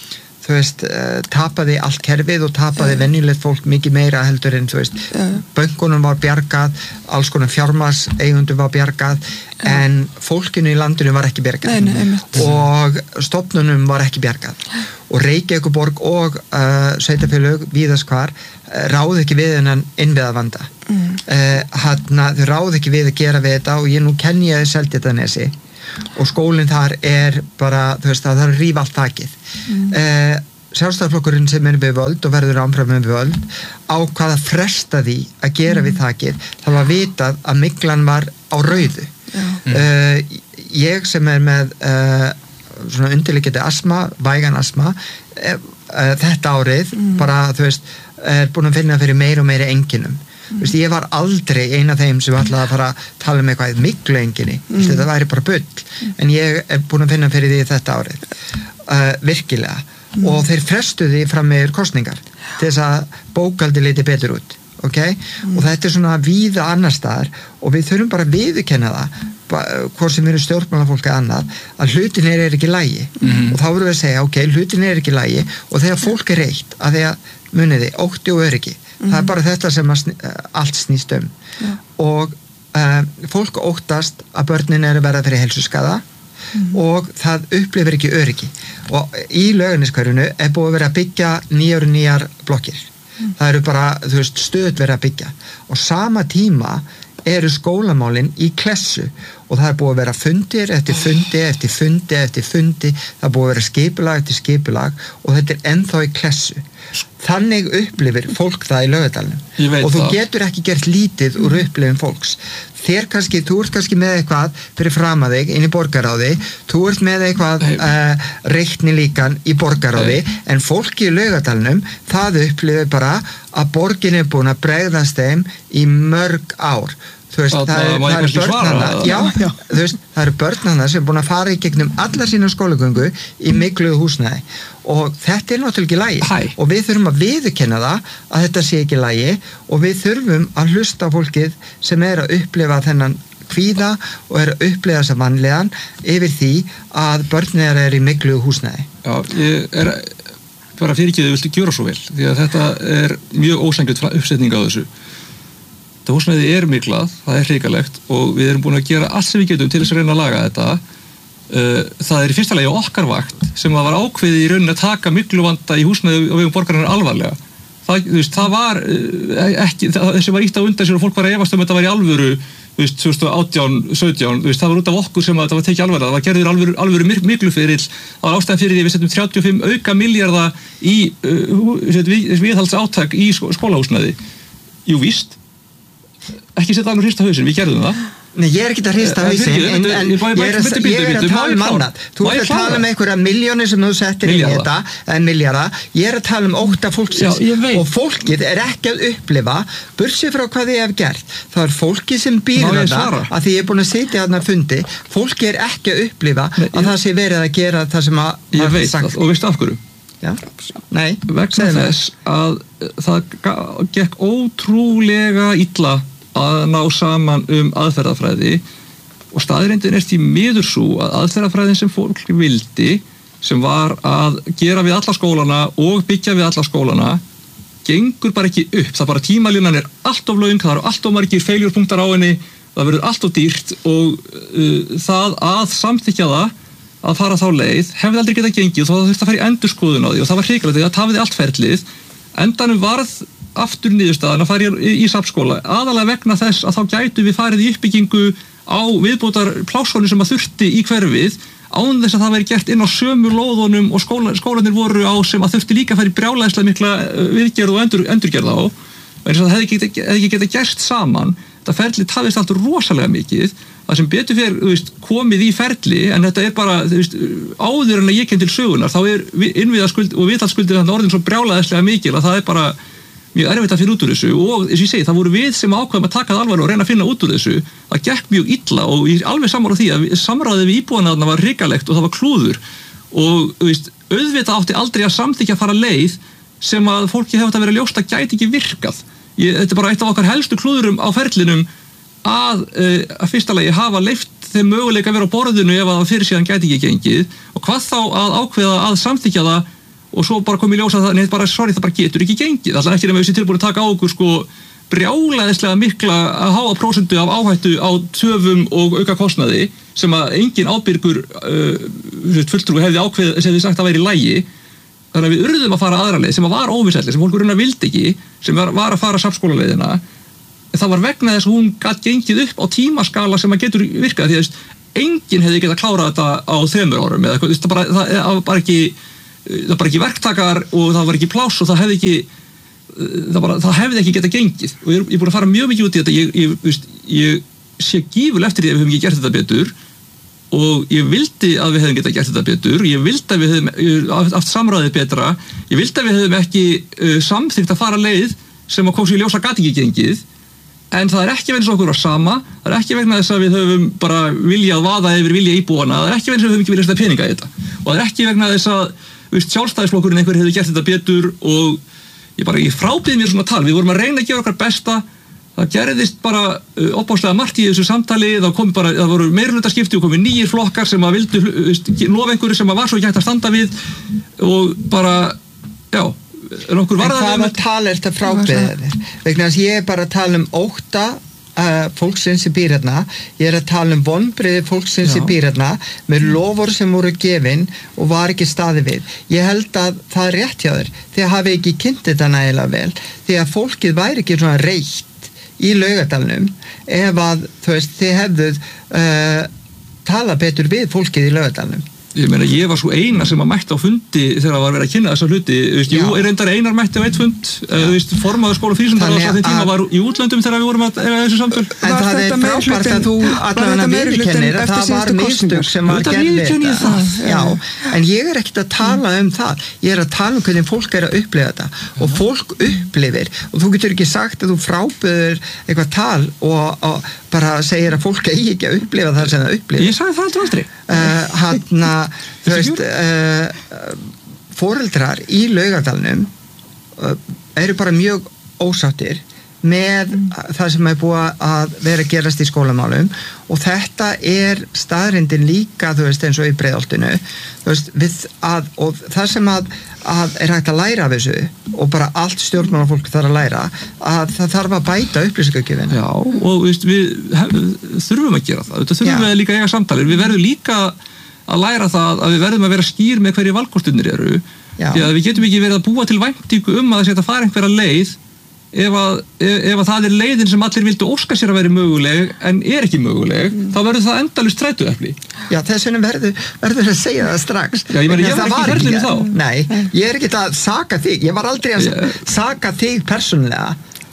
Speaker 3: þú veist, uh, tapaði allt kerfið og tapaði yeah. venjulegt fólk mikið meira heldur en, þú veist, yeah. bönkunum var bjargað, alls konar fjármars eigundum var bjargað, yeah. en fólkinu í landinu var ekki bjargað
Speaker 2: nei, nei,
Speaker 3: og stofnunum var ekki bjargað og Reykjavíkurborg og uh, sveitarfélög víðast hvar uh, ráð ekki við þennan innviðavanda mm. uh, hana, þau ráð ekki við að gera við þetta og ég nú kenni ég Seltjarnarnesi og skólinn þar er bara, þú veist, það er að rífa allt þakið mm. uh, Sjálfstæðisflokkurinn sem er við völd og verður áfram við völd ákvað að fresta því að gera mm. við þakið, það var vitað að myglan var á rauðu mm. uh, ég sem er með uh, svona undirliggjandi asma, vægan asma uh, uh, þetta árið mm. bara, þú veist, er búin að finna fyrir meira og meira enginum Mm. Vist, ég var aldrei eina af þeim sem ætlaði að fara að tala um eitthvað miklu enginni mm. Vist, þetta væri bara bull mm. en ég er búin að finna fyrir því þetta árið uh, virkilega mm. og þeir frestuði fram með kosningar til þess að bókaldi liti betur út okay? mm. og þetta er svona víða annar staðar og við þurfum bara að viðurkenna það hvort sem eru stjórnmálafólk eða annað að hlutinir er ekki í lagi mm. og þá vorum við að segja ok, hlutinir er ekki í lagi og þegar fólk er reitt að því að muniði, ótti og öryggi Mm. það er bara þetta sem sný, allt snýst um ja. og uh, fólk óttast að börnin eru verða fyrir heilsuskaða mm. og það upplifir ekki öryggi og í Laugarneskverfinu er búið að vera að byggja nýjar og nýjar blokkir mm. það eru bara, þú veist, stöð verið að byggja og sama tíma eru skólamálin í klessu og það er búið að vera fundir eftir fundi eftir fundi eftir fundi það er búið að vera skipulag eftir skipulag og þetta er ennþá í klessu þannig upplifir fólk það í Laugardalnum og þú það. Getur ekki gert lítið úr upplifin fólks þér kannski, þú ert kannski með eitthvað fyrir fram að þig inn í borgaráði þú ert með eitthvað uh, reikni líkan í borgaráði Hey. En fólki í Laugardalnum það upplifir bara að borgin er búin að bregðast þeim í mörg ár þú veist, það, það, er, það eru börn hana já, já. Þú veist, það eru börn hana sem er búin að fara í gegnum alla sína skólagöngu í mikluðu húsnæði og þetta er náttúrulega ekki lægi Hæ. Og við þurfum að viðurkenna það að þetta sé ekki lægi og við þurfum að hlusta á fólkið sem er að upplifa þennan kvíða og er að upplifa þessa vanlíðan yfir því að börnir er í mikluðu húsnæði
Speaker 1: Já, ég er bara fyrir ekki þau viltu gjöra svo vel því að þetta er mjög ósangjöld uppsetning á þessu þetta húsnæði er miklað, það er hrikalegt og við erum búin að gera allt sem við getum til þess að reyna að laga þetta það er í fyrsta lagi okkar vakt sem það var ákveðið í rauninni að taka mikluvanda í húsnæði og við um borgarinn alvarlega það, þú veist, það var ekki, það sem var ítt á undan sér og fólk var að efast um þetta var í alvöru þú veist, tvö þúsund og átján, sautján þú veist, það var út af okkur sem að þetta var tekið alvarlega það var gerður alvöru, alvöru mikluferill það var ástæðan fyrir því við setjum þrjátíu og fimm auka milljarða í uh, viðhaldsátak í skólahúsnæði jú víst ekki setja alveg hrista hausinn, við gerðum það
Speaker 3: Nei, ég er ekki að hrista hausinn en, en ég er að, ég er að tala um annað þú ert að tala um einhverja miljónir sem þú settir inn í þetta en miljara, ég er að tala um ótta fólksins
Speaker 1: Já,
Speaker 3: og fólkið er ekki að upplifa bursið frá hvað þið hef gert það er fólkið sem býr þetta að því ég er búin að sitja þarna fundi fólkið er ekki að upplifa Nei, að ég... það sé verið að gera það sem að
Speaker 1: ég veit það og veistu af hverju
Speaker 3: Já, nei,
Speaker 1: vegna þess að það gekk ótrúlega illa að ná saman um aðferðafræði og staðreyndin er því miður svo að aðferðafræðin sem fólk vildi sem var að gera við alla skólana og byggja við alla skólana gengur bara ekki upp, það bara tímalínan er allt of löng, það eru allt of margir feiljurpunktar á henni, það verður allt of dýrt og uh, það að samþykkja það að fara þá leið hefði aldrei getað gengið og þá þurfti að fara í endurskoðun á því og það var hrikalegt því að það tafiði allt ferlið endanum varð aftur niðurstaðan að fara í, í safnskóla aðalega vegna þess að þá gætu við farið í uppbyggingu á viðbótar plásónu sem að þurfti í hverfið án þess að það væri gert inn á sömu lóðunum og skóla, skólanir voru á sem að þurfti líka að fara í brjálæðislega mikla viðgerð og endur, endurgerð á en það hefði ekki, ekki getað gerst saman þetta ferli tafist allt rosalega mikið það sem betur fyrir veist, komið í ferli en þetta er bara veist, áður en að ég kem til sögunar þá er innviðaskuld og viðhaldskuldir orðin svo brjálæðislega mikil að það er bara mjög erfitt að finna út úr þessu og eins og ég segi, það voru við sem ákveðum að taka það alvarlega og reyna að finna út úr þessu það gekk mjög illa og ég alveg sammála því að samráðið við íbúana þarna var hrikalegt og það var klúður og veist, auðvitað átti aldrei að samþykkja að fara leið sem að fólki hefði að vera ljóst að gæti ekki virkað ég, þetta er bara eitt af okkar helstu klúðurum á ferlinum að, uh, að fyrsta lagi hafa leyft þeim möguleika að vera á borðinu ef að fyrir síðan gæti ekki gengið og hvað þá að ákveða að samþykkja það og svo bara kom í ljós að það, nei, bara, sorry, það bara getur ekki gengið. Það er ekki nema við sér tilbúin að taka á okkur sko brjálæðislega mikla að háa prósentu af áhættu á töfum og auka kostnaði sem að engin ábyrgur uh, fulltrúi hefði ákveð sem þið sagt að væri í lagi. Þannig að við urðum að fara aðra leið sem að var óvisselli, sem fólk raunar vildi ekki, sem var, var að fara safnskólaleiðina. Það var vegna þess að hún gat gengið upp á tímaskala sem að getur virkað, því að enginn hefði getað klárað þetta á þremur árum eða eitthvað, það, bara, það, það var bara ekki það var bara ekki verktakar og það var ekki pláss og það hefði ekki það, bara, það hefði ekki getað gengið og ég er, ég er búin að fara mjög mikið út í þetta ég, ég, ég, ég sé gífurlega eftir því að við höfum ekki gert þetta betur og ég vildi að við hefðum getað gert þetta betur, ég vildi að við hefðum haft samræðið betra, ég vildi að við hefðum ekki uh, samþykkt að fara leið sem að kom sér í ljós að gat ekki gengið, en það er ekki vegna þess að okkur var sama, það er ekki vegna þess að við höfum bara viljað vaða yfir vilja íbúana, það er ekki vegna þess að við höfum ekki viljað setja peninga í þetta og það er ekki vegna þess að veist, sjálfstæðisflokkurinn einhver hefur gert þetta betur og ég bara, ég frábið mér svona tal, við vorum að reyna að gera okkar besta. Það gerðist bara uh, opáslega margt í þessu samtali, það kom bara, það voru meirhlutaskipti og komið nýjir flokkar sem að vildu lofa einhverju sem að var svo ekki hægt að standa við og bara, já, en okkur var það...
Speaker 3: En hvaða tal er þetta frábriðið? Vegna að ég er bara að tala um ótta uh, fólksins í býr hérna, ég er að tala um vonbriði fólksins já. Í býr hérna með lofur sem voru gefin og var ekki staði við. Ég held að það er rétt hjá þér, því að hafi ekki kynnt þetta nægilega vel, því að fólkið væri ekki svona reitt í Laugardalnum ef að þú veist þið hefðuð uh, tala betur við fólkið í Laugardalnum.
Speaker 1: Ég meina, ég var svo eina sem að mætti á fundi þegar það var verið að kynna þessa hluti. Veist, jú, er reyndar einar mætti á eitt fund, uh, veist, formaður skóla frístundar á þeim tíma var í útlöndum þegar við vorum að eiga þessu samtöl.
Speaker 3: En það, það er frábært að þú allavega viðurkennir að það var mistök sem var gerðið þetta. Já, en ég er ekkert að tala um það. Ég er að tala um hvernig fólk er að upplifa þetta. Og fólk upplifir, og þú getur ekki sagt að þú fráböður eitthvað tal og, og bara segir að fólk eigi ekki að upplifa það sem það upplifir.
Speaker 1: Ég sagði það aldrei.
Speaker 3: Uh, hann þú veist uh, foreldrar í Laugardalnum uh, eru bara mjög ósáttir með mm. það sem er búið að vera að gerast í skólamálum og þetta er staðrindin líka þú veist eins og í Breiðholtinu þú veist við að og það sem að, að er hægt að læra af þessu og bara allt stjórnmálafólk þarf að læra að það þarf að bæta upplýsingagjöfina.
Speaker 1: Já og veist, við hef, þurfum að gera það þetta þurfum Já. Við líka að eiga samtalir við verðum líka að læra það að við verðum að vera skýr með hverju valkostirnir eru Já. Því að við getum ekki verið að búa til væntingu um að þetta fara einhverja leið ef að, ef, ef að það er leiðin sem allir vildu óska sér að vera möguleg en er ekki möguleg, mm. þá verður það endalaust strætuepli.
Speaker 3: Já, þess vegna verður, verður að segja það strax.
Speaker 1: Já, ég meni, ég var ekki ferðinu þá.
Speaker 3: Nei, ég er ekki að saka þig, ég var aldrei að yeah. saka þig persónulega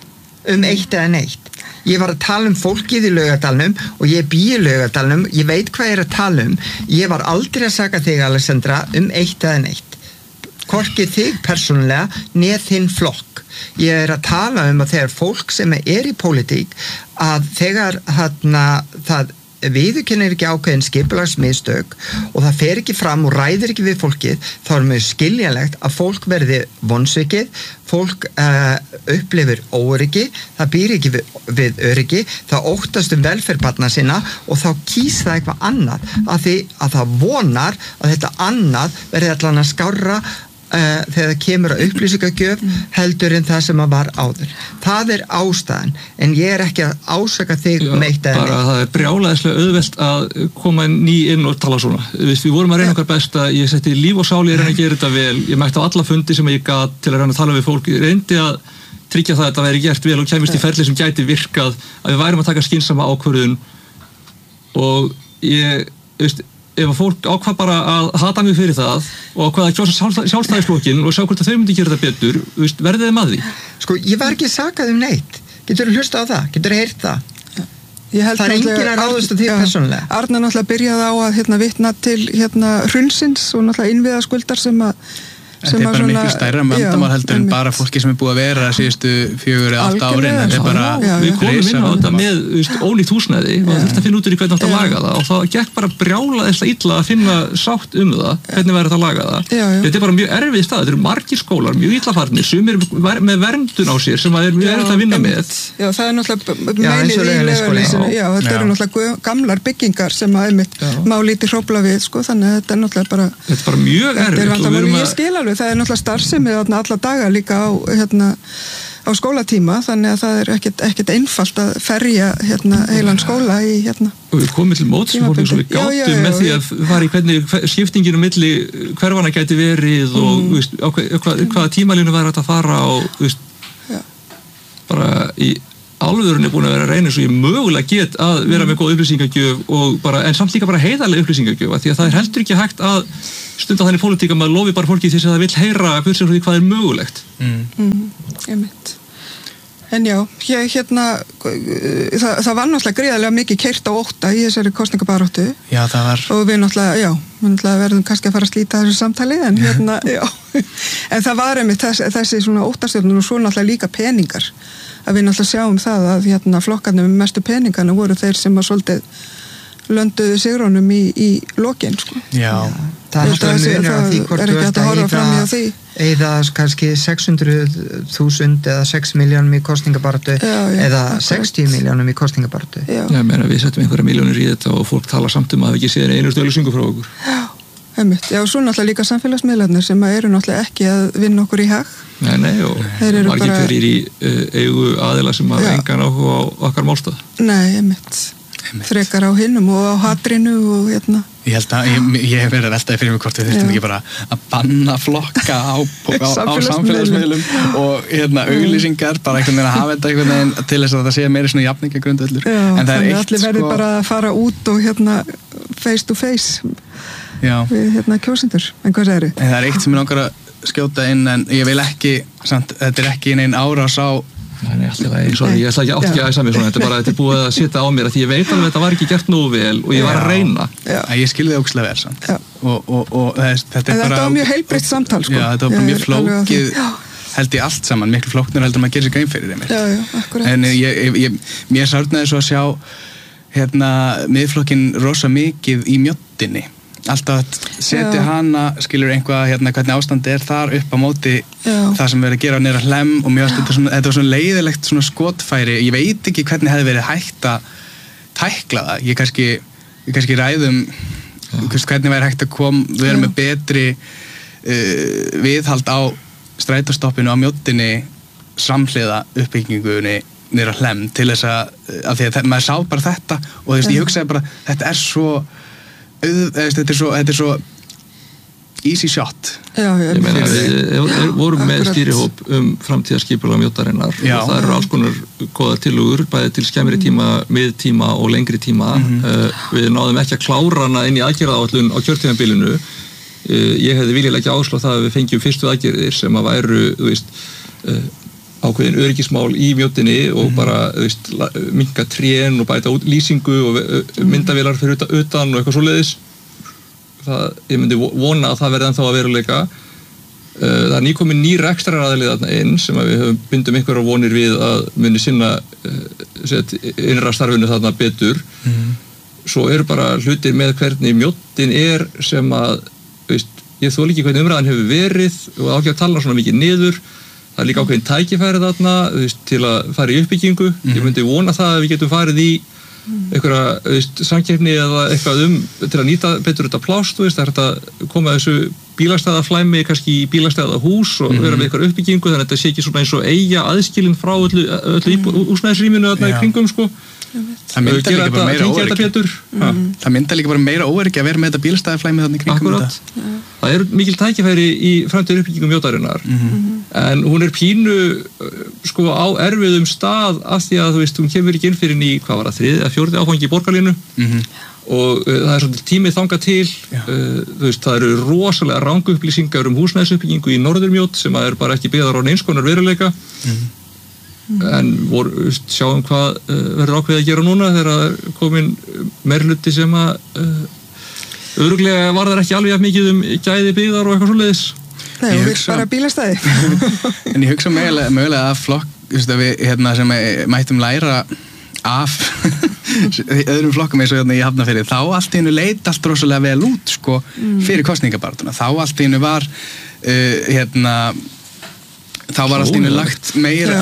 Speaker 3: um eitt eða neitt. Ég var að tala um fólkið í Laugardalnum og ég bý í Laugardalnum, ég veit hvað ég er að tala um. Ég var aldrei að saka þig, Alexandra, um eitt eða neitt. Hvorki þig persónulega neð þinn flokk. Ég er að tala um að þegar fólk sem er í pólitík að þegar þarna það viðurkennir ekki ákveðin skipulagsmistök og það fer ekki fram og ræðir ekki við fólkið, þá er mjög skiljanlegt að fólk verði vonsvikið, fólk uh, upplifir óryggi, það býr ekki við, við öryggi, það óttast um velferð barna sinna og þá kýs það eitthvað annað, að því að það vonar að þetta annað verði allan að skárra Uh, þegar það kemur að upplýsingagjöf heldur en það sem að var áður. Það er ástæðan, en ég er ekki að ásaka þig um eitt eða neitt.
Speaker 1: Það er brjálæðislega auðvelt að koma ný inn og tala svona. Við, við vorum að reyna okkar besta, ég setti líf og sál í að reyna að gera þetta vel, ég mætti á alla fundi sem ég gat til að reyna að tala við fólk, ég reyndi að tryggja það að þetta væri gert vel og kæmist í ferli sem gæti virkað, að við værum að taka skynsama ákvörðun og ég, veist, ef að fólk ákvað bara að hata mig fyrir það og ákvað að kjósa sjálfstæðisflokkinn og sjá hvort að þau myndi gera þetta betur, veist, verðið þeim að því?
Speaker 3: Sko, ég var ekki sakað um neitt. Getur þú hlusta á það? Getur þú heyrt það? Það er enginn að ráðast á því persónulega.
Speaker 2: Arna náttúrulega byrjaði á að hérna, vitna til hérna, hrunsins og náttúrulega innviða skuldar sem að
Speaker 4: Þetta er bara svona, miklu stærra vandamál heldur en bara fólki sem er búið að vera síðustu fjögur eða átta árin. Þetta er bara
Speaker 1: já, við komum inn á þetta með veist, ólíkt húsnæði og það þurfti að finna út úr í hvernig átt að laga það og það gekk bara brjálaðislega illa að finna sátt um það, hvernig væri þetta að laga það. Já, já. Þetta er bara mjög erfið stað, þetta eru margir skólar, mjög illa farnir, sumir með verndun á sér sem að er mjög erfitt að vinna með.
Speaker 2: Já, það er náttúrulega meinið í Laugarnesinu. Já, þetta eru náttúrulega gamlar byggingar sem að einmitt má lítið hrófla við, sko, þannig að þetta er náttúrulega bara
Speaker 1: Þetta er bara mjög erfitt.
Speaker 2: Ég skil alveg alveg, það er náttúrulega starfsemi þarna alla daga líka á, hérna, á skólatíma, þannig að það er ekkert, ekkert einfalt að ferja hérna, heilan skóla í hérna.
Speaker 1: Og við komum til mótsfólk svo við gátum með því að fara í hvernig skiptinginu milli hverfana gæti verið og mm. veist, á, hvað, hvaða tímalínu væri að fara og veist, bara í alvörunni búin að vera að reyna svo ég mögulega get að vera með góð upplýsingagjöf og bara, en samt líka bara heiðarlega upplýsingagjöf því að það er heldur ekki hægt að stunda þannig pólitík að maður lofi bara fólki þess að það vil heyra hversu því hvað er mögulegt
Speaker 2: mm. Mm, ég mynd en já, ég hérna það, það var náttúrulega gríðarlega mikið keyrt á ótta í þessari kosningabaráttu
Speaker 4: já, það var
Speaker 2: og við náttúrulega, já, við náttúrulega verðum kannski að fara að slíta þessu samtali en hérna, já en það var einmitt þessi, þessi svona óttastjórnur og svo náttúrulega líka peningar að við náttúrulega sjáum það að hérna flokkarnir með mestu peningana voru þeir sem að svolítið lönduðu sigrónum í, í lokin sko.
Speaker 4: Já,
Speaker 3: það er alltaf munur á því hvort þú ert að eða kannski sex hundruð þúsund eða sex miljónum í kostningabaratu eða sextíu miljónum í kostningabaratu.
Speaker 1: Já, ég meina við settum einhverja miljónir í þetta og fólk tala samt um að við ekki séð einu stölu syngu frá okkur.
Speaker 2: Já, einmitt. Já, og svo náttúrulega líka samfélagsmiðlarnir sem eru náttúrulega ekki að vinna okkur í hag.
Speaker 1: Nei, nei, og margir bara... fyrir í uh, eigu aðila sem að engan áhuga á okkar málstað.
Speaker 2: Nei, einmitt. Frekar á hinnum og á hatrinu og hérna.
Speaker 4: Ég held að, ég, ég hef verið að veltaði fyrir mig hvort við þurftum ekki bara að banna flokka á, á, á samfélagsmiðlum og hérna auglýsingar, bara einhvern veginn að hafa þetta einhvern veginn til þess að það sé meiri svona jafningagrundvöllur.
Speaker 2: Já, en það er eitt allir verði sko... bara að fara út og hérna face to face Já. Við hérna kjósendur. En hvað segir þið?
Speaker 4: Það er eitt sem ég langar að skjóta inn en ég vil ekki, samt, þetta er ekki einn árás á
Speaker 1: Nei, alltaf veginn, sorry, ég ætla ekki átt ekki að æsa mér svona, þetta er bara, þetta er búið að setja á mér að því ég veit alveg að þetta var ekki gert nógu vel og ég var að reyna.
Speaker 4: Já, ég skilði það ógeðslega vel samt. Og, og, og þetta er bara...
Speaker 2: Þetta var mjög heilbrigt samtal, sko.
Speaker 4: Já, þetta var bara mjög flókið, held ég allt saman, miklu flóknur heldur maður að gera sér grein fyrir þeim.
Speaker 2: Já, já, akkurat.
Speaker 4: En ég, ég, ég, mér sárnaði svo að sjá, hérna, miðflokkinn rosa mikið í mjóttinni. Alltaf að setja hana, skilur einhvað hérna hvernig ástandi er þar upp á móti Já. Það sem verið að gera nýra hlem og mjög þetta, svona, þetta var svona leiðilegt svona skotfæri, ég veit ekki hvernig hefði verið hægt að tækla það, ég kannski, ég kannski ræðum hvernig væri hægt að koma, við erum með betri uh, viðhald á strætóstoppinu á mjóttinni samhliða uppbyggingunni nýra hlem til þess að, að því að maður sá bara þetta og þú veist, ég hugsaði bara, þetta er svo Þetta er svo, þetta er svo easy shot.
Speaker 2: Já,
Speaker 1: ég meina við vorum með stýrihóp um framtíðarskipulag mjóttarinnar og það eru alls konar góðar tillögur bæði til skemmri tíma, miðtíma og lengri tíma. Mm-hmm. uh, við náðum ekki að klára hana inn í aðgerðaáætlun á kjörtímabilinu. Uh, ég hefði viljað leggja áherslu á það að við fengjum fyrstu aðgerðir sem að væru, þú veist, uh, ákveðin öryggismál í mjóttinni og mm. bara, þú veist, minnka trén og bæta út lýsingu og myndavélar fyrir utan, utan og eitthvað svoleiðis. Það, ég myndi vona að það verði ennþá að veruleika. Það er nýkomin ný rekstraraðili þarna inn sem að við höfum bindum einhverjar vonir við að muni sinna innra starfinu þarna betur. Mm. Svo eru bara hlutir með hvernig mjóttin er sem að, þú veist, ég þó líki hvernig umræðan hefur verið og ákveð að tala svona mikið niður. Það er líka ákveðin tækifæri þarna veist, til að fara í uppbyggingu. Mm-hmm. Ég myndi vona það að við getum farið í einhverja samkeppni eða eitthvað um til að nýta betur þetta plást. Það er hægt að koma þessu bílastæðaflæmi kannski í bílastæðahús og mm-hmm. vera með eitthvað uppbyggingu þannig að þetta sé ekki svona eins og eiga aðskilin frá öllu, öllu mm-hmm. húsnæðisrýminu þarna í kringum sko.
Speaker 4: Það mynda líka bara meira óöryggi mm. það mynda líka bara meira óöryggi að vera með þetta bílastæðaflæmi þannig kringum
Speaker 1: Akkurat. Þetta ja. Það er mikil tækifæri í framtíðar uppbyggingum mjótarinnar mm-hmm. en hún er pínu sko á erfiðum stað af því að þú veist, hún kemur ekki inn fyrir ný hvað var það, þriði eða fjórði áfangi í borgarlínu mm-hmm. og uh, það er svolítið tímið þangað til uh, þú veist, það eru rosalega ranguupplýsingar um húsnæðisuppbyggingu í Norðurmjót sem að er bara ekki byggðar á neins konar veruleika mm-hmm. en vor, sjáum hvað uh, verður ákveðið að gera núna þegar það er komin meirhluti sem að uh, örugglega var það ekki alveg mikið um gæði byggðar og eitthvað svoleiðis.
Speaker 2: Nei, og við bara bílastæði.
Speaker 4: En ég hugsa mögulega, mögulega að flokk, þú veist að við hérna sem mættum læra af öðrum flokkum eins og hérna í Hafnarfirði, þá allt í einu leit allt rosalega vel út sko fyrir kosningabarátuna. Þá allt í einu var uh, hérna þá var allt í einu lagt meira, ha,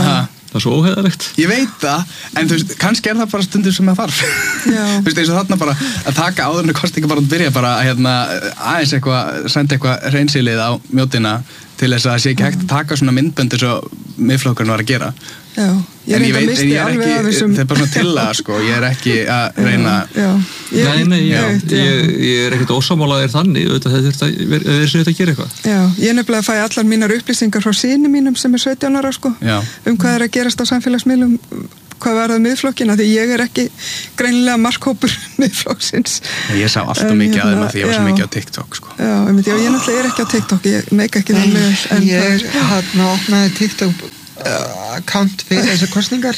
Speaker 1: Það er svo óheiðalegt.
Speaker 4: Ég veit það, en þú veist, kannski er það bara stundum sem það þarf. Þú veist, eins og þarna bara að taka áður en kostinga bara að byrja bara að hérna, aðeins eitthvað, senda eitthvað hreinsilið á mjótina til þess að það sé ekki hægt að taka svona myndbönd eins og miðflokkurinn var að gera.
Speaker 2: Já, ég
Speaker 4: en
Speaker 2: ég veit, en ég er ekki, þessum...
Speaker 4: það er bara svona til að, sko, ég er ekki að reyna...
Speaker 2: Já, já.
Speaker 1: Nei, nei, já, ég, ég, ég er ekkert ósamálaðir þannig, þetta er þetta að gera eitthvað.
Speaker 2: Já, ég nefnilega fæ allar mínar upplýsingar frá syni mínum sem er sautján ára, sko,
Speaker 4: já.
Speaker 2: Um hvað er að gerast á samfélagsmiðlum, hvað var það miðflokkina, því ég er ekki greinilega markhópur miðflokksins.
Speaker 4: Ég sá alltaf mikið að þeim að því ég var svo mikið á TikTok, sko.
Speaker 2: Já, ég, já, ég náttúrulega er ekki á TikTok, ég meika ekki það með.
Speaker 3: En ég hann opnaði TikTok account fyrir þessar kostningar.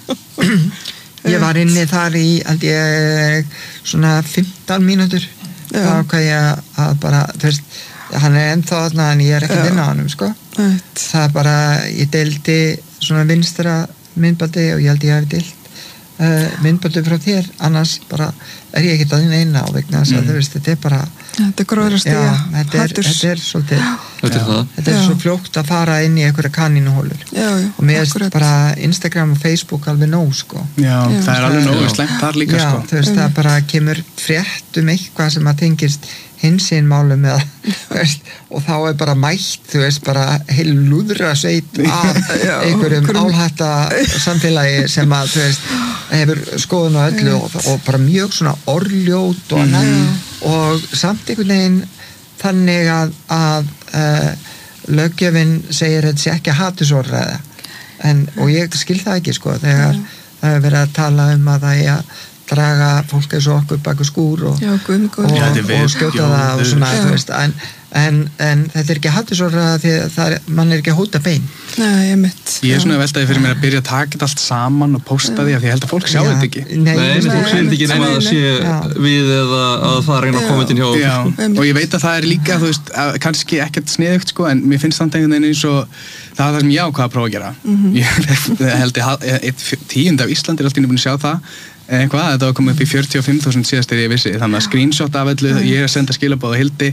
Speaker 3: Ég var inni þar í held ég svona fimmtán mínútur. Þá hvað ég að bara, þú veist, hann er ennþá þarna en ég er ekki inn á honum, sko. Það er bara, ég deildi svona vinstra myndbaldi og ég held ég hafi deilt uh, myndbaldi frá þér, annars bara er ég ekki að þín eina á vegna þess að mm. þú veist, þetta er bara
Speaker 2: þetta er gróðrast í að
Speaker 3: þetta er, þetta er svolítið
Speaker 1: þetta er,
Speaker 3: þetta er svo fljótt að fara inn í einhverja kanínuhólur og mér er bara Instagram og Facebook alveg nóg, sko.
Speaker 4: Já, já það er alveg nóg slengt þar líka,
Speaker 3: já,
Speaker 4: sko.
Speaker 3: Þú veist, það bara kemur frétt um eitthvað sem að tengist hinsinn málum eða, veist, og þá er bara mætt, þú veist, bara heil lúðra sveit af einhverjum álhætta samfélagi sem að, þú veist, hefur skoðun á öllu og, og bara mjög svona orðljót og annað mm. og samt einhvern veginn þannig að, að uh, löggjöfin segir að þetta sé ekki að hatursorðræða en, og ég skil það ekki, sko, þegar mm. það er verið að tala um að það er að draga fólk eins og okkur baku skúr og,
Speaker 2: já, guð, guð.
Speaker 3: og,
Speaker 4: já,
Speaker 3: og skjóta já, það og svona, þú veist, en, en, en þetta er ekki hattusórað því að það er, mann er ekki að hóta bein.
Speaker 2: Nei, ég mitt.
Speaker 4: Ég er svona veltaði fyrir mér að byrja að taka þetta allt saman og posta því að ég held að fólk sjá
Speaker 3: já,
Speaker 4: þetta ekki.
Speaker 3: Nei,
Speaker 1: nei, nei fólk sé þetta ekki nema að sé já. Við eða að það reyna að koma inn hjá
Speaker 4: já,
Speaker 1: sko.
Speaker 4: Og ég veit að það er líka, þú veist, kannski ekkert sniðugt, sko, en mér finnst þannig einhvern veginn eins og það er það sem ég ákvað að prófa að gera. Mm-hmm. Ég held að tíund af Íslandi er alltaf búin að sjá það eitthvað, þetta var komið upp í fjörutíu og fimm þúsund síðast þegar ég vissi, þannig að screenshot af öllu, ég er að senda skilaboð á Hildi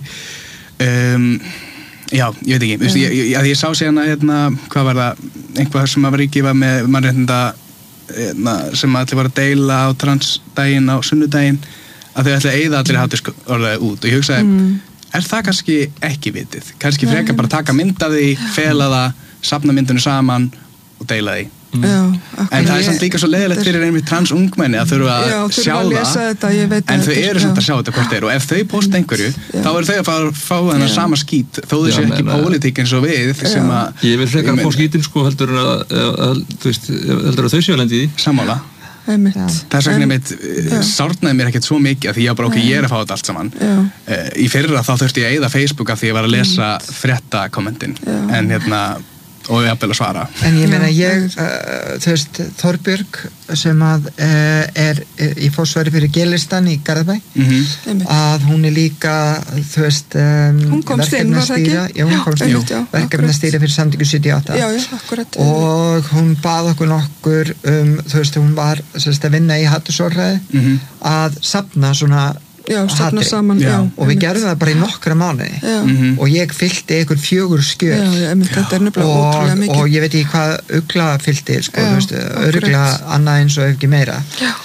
Speaker 4: um, já, ég veit ekki mm. ég, ég, ég, ég sá síðan að hérna, hvað var það, einhvað sem að var ekki var með mannréttinda hérna, sem allir var að deila á transdaginn á sunnudaginn, að þau ætli að eyða allir hatursorðræðu út og ég hugsaði mm. er það kannski ekki vitið kannski frekar bara taka mynd af því, fela það safna myndinu saman og deila því. Mm. Já, en það er samt líka svo leiðilegt fyrir einmitt trans ungmenni að þurfa að
Speaker 2: já,
Speaker 4: sjá
Speaker 2: að
Speaker 4: það
Speaker 2: þetta,
Speaker 4: en þau eru samt að sjá þetta hvort þeir og ef þau posta einhverju já. Þá eru þau að fá, fá þennan sama skít þó þau séu ekki pólitík eins og við sem að
Speaker 1: ég vil frekar að fá skítin sko heldur að, að, að, veist, heldur að þau séu lendi í því
Speaker 4: sammála þess vegna mitt sárnaði mér ekkert svo mikið að því ég bara okkur ég er að fá þetta allt saman uh, í fyrra þá þurfti ég að eyða Facebook af því ég var að lesa frétta kommentin en hérna og ég hafði að svara.
Speaker 3: En ég meina ég, uh, þú veist, Þorbjörg sem að uh, er í fósværi fyrir G-listan í Garðabæ mm-hmm. að hún er líka, þú veist um,
Speaker 2: hún komst inn, var það ekki?
Speaker 3: Já, hún komst inn, verkefnastýra fyrir Samtökin sjötíu og átta
Speaker 2: já, já, akkurat
Speaker 3: og hún bað okkur nokkur um, þú veist, hún var sérst, að vinna í hattursorðræði mm-hmm. að safna svona
Speaker 2: já, safna saman
Speaker 3: já. Já, og við gerðum það bara í nokkra mánuði mm-hmm. og ég fyllti einhver fjögur skjöl
Speaker 2: já, já, þetta er nefnilega ótrúlega mikið
Speaker 3: og ég veit ekki hvað ugla fyllti sko, þú veist, örgla annað eins og ekki meira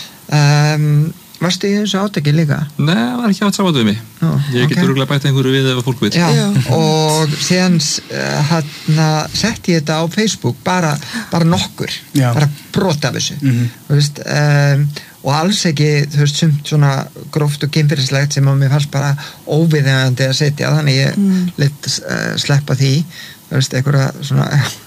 Speaker 3: um, varstu í þessu átaki líka?
Speaker 1: Nei, það var ekki átt saman við mig Ó, ég okay. get örgla bæta einhverju við ef fólk veit
Speaker 3: já, já. Og síðan hérna setti ég þetta á Facebook bara, bara nokkur já. Bara brot af þessu mm-hmm. þú veist um, og alls ekki, þú veist, sumt svona gróft og kynferðislegt sem að mér fannst bara óviðeigandi að setja, þannig ég mm. lit uh, sleppa því, þú veist, einhverja svona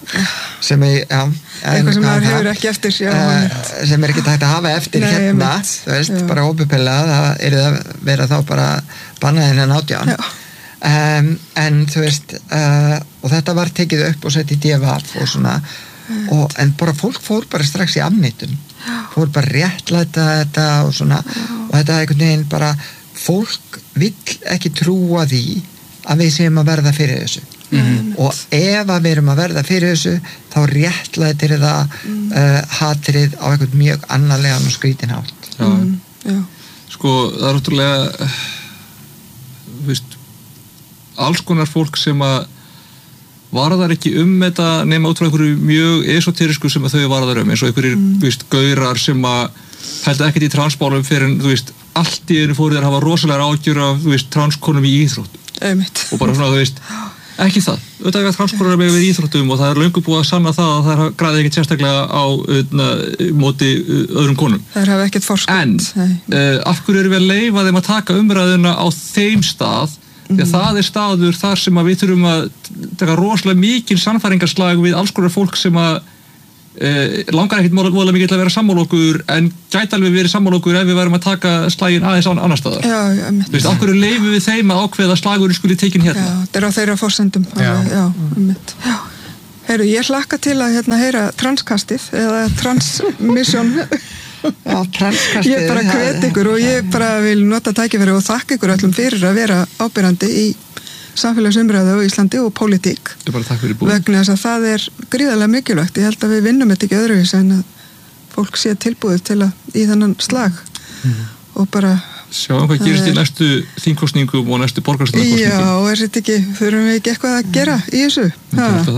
Speaker 3: sem ég, já
Speaker 2: eitthvað sem maður hefur ekki eftir já,
Speaker 3: uh, sem er ekki tægt að hafa eftir Nei, hérna, þú veist, já. Bara óbepilla það er það vera þá bara bannaðinn en átján um, en þú veist uh, og þetta var tekið upp og sett í D V F og svona, og, en bara fólk fór bara strax í afneitun fór bara réttlæta þetta og svona já. Og þetta er einhvern veginn bara fólk vill ekki trúa því að við séum að verða fyrir þessu mm-hmm. og ef að við erum að verða fyrir þessu þá réttlætir það mm. uh, hatrið á einhvern mjög annarlegan og skrítin hátt
Speaker 1: já. Mm. Já. Sko það er ótrúlega þú veist alls konar fólk sem að varðar ekki um þetta nema út frá einhverju mjög esoterísku sem að þau varðar um, eins og einhverjir, mm. þú veist, gaurar sem að held ekkert í transmálum fyrir en, þú veist, allt í einu fóru þeir að hafa rosalega ágjur af, þú veist, transkonum í íþróttum.
Speaker 2: Einmitt.
Speaker 1: Og bara svona, þú veist, ekki það. Auðvitað er transkonur með við íþróttum og það er löngu búið að sanna það að það græði ekkert sérstaklega á öðna, móti öðrum konum.
Speaker 2: Það hafa ekkert forskot.
Speaker 1: En, uh, af hverju erum við að leyfa þeim að taka umræðuna á þeim stað því að það er staður þar sem að við þurfum að taka rosalega mikil sannfæringarslag við alls konar fólk sem að e, langar ekkert móðlega mikið til að vera sammála okkur en gæti alveg verið sammála okkur ef við værum að taka slaginn aðeins á annar staðar.
Speaker 2: Já, já, mitt.
Speaker 1: Þú veist, af hverju leyfum við þeim að ákveða að slagurinn skuli tekin hérna?
Speaker 2: Já, þetta er á þeirra forsendum.
Speaker 1: Já.
Speaker 2: Já, mitt. Já. Heyru, ég hlakka til að hérna heyra transkastið eða transmission.
Speaker 3: Já, transkastið.
Speaker 2: Ég bara hvet ykkur og ég bara vil nota tækifæri og þakka ykkur öllum fyrir að vera ábyrjandi í samfélagsumræðu á Íslandi og pólitík.
Speaker 1: Ég bara takk fyrir búið.
Speaker 2: Vegna þess að það er gríðarlega mikilvægt. Ég held að við vinnum þetta ekki öðruvís en að fólk sé tilbúið til að í þennan slag mm. og bara
Speaker 1: sjáum hvað gerist er... í næstu þingkosningum og næstu borgarstjórnarkosningum.
Speaker 2: Já, er þetta ekki, þurfum við ekki eitthvað að gera í þessu?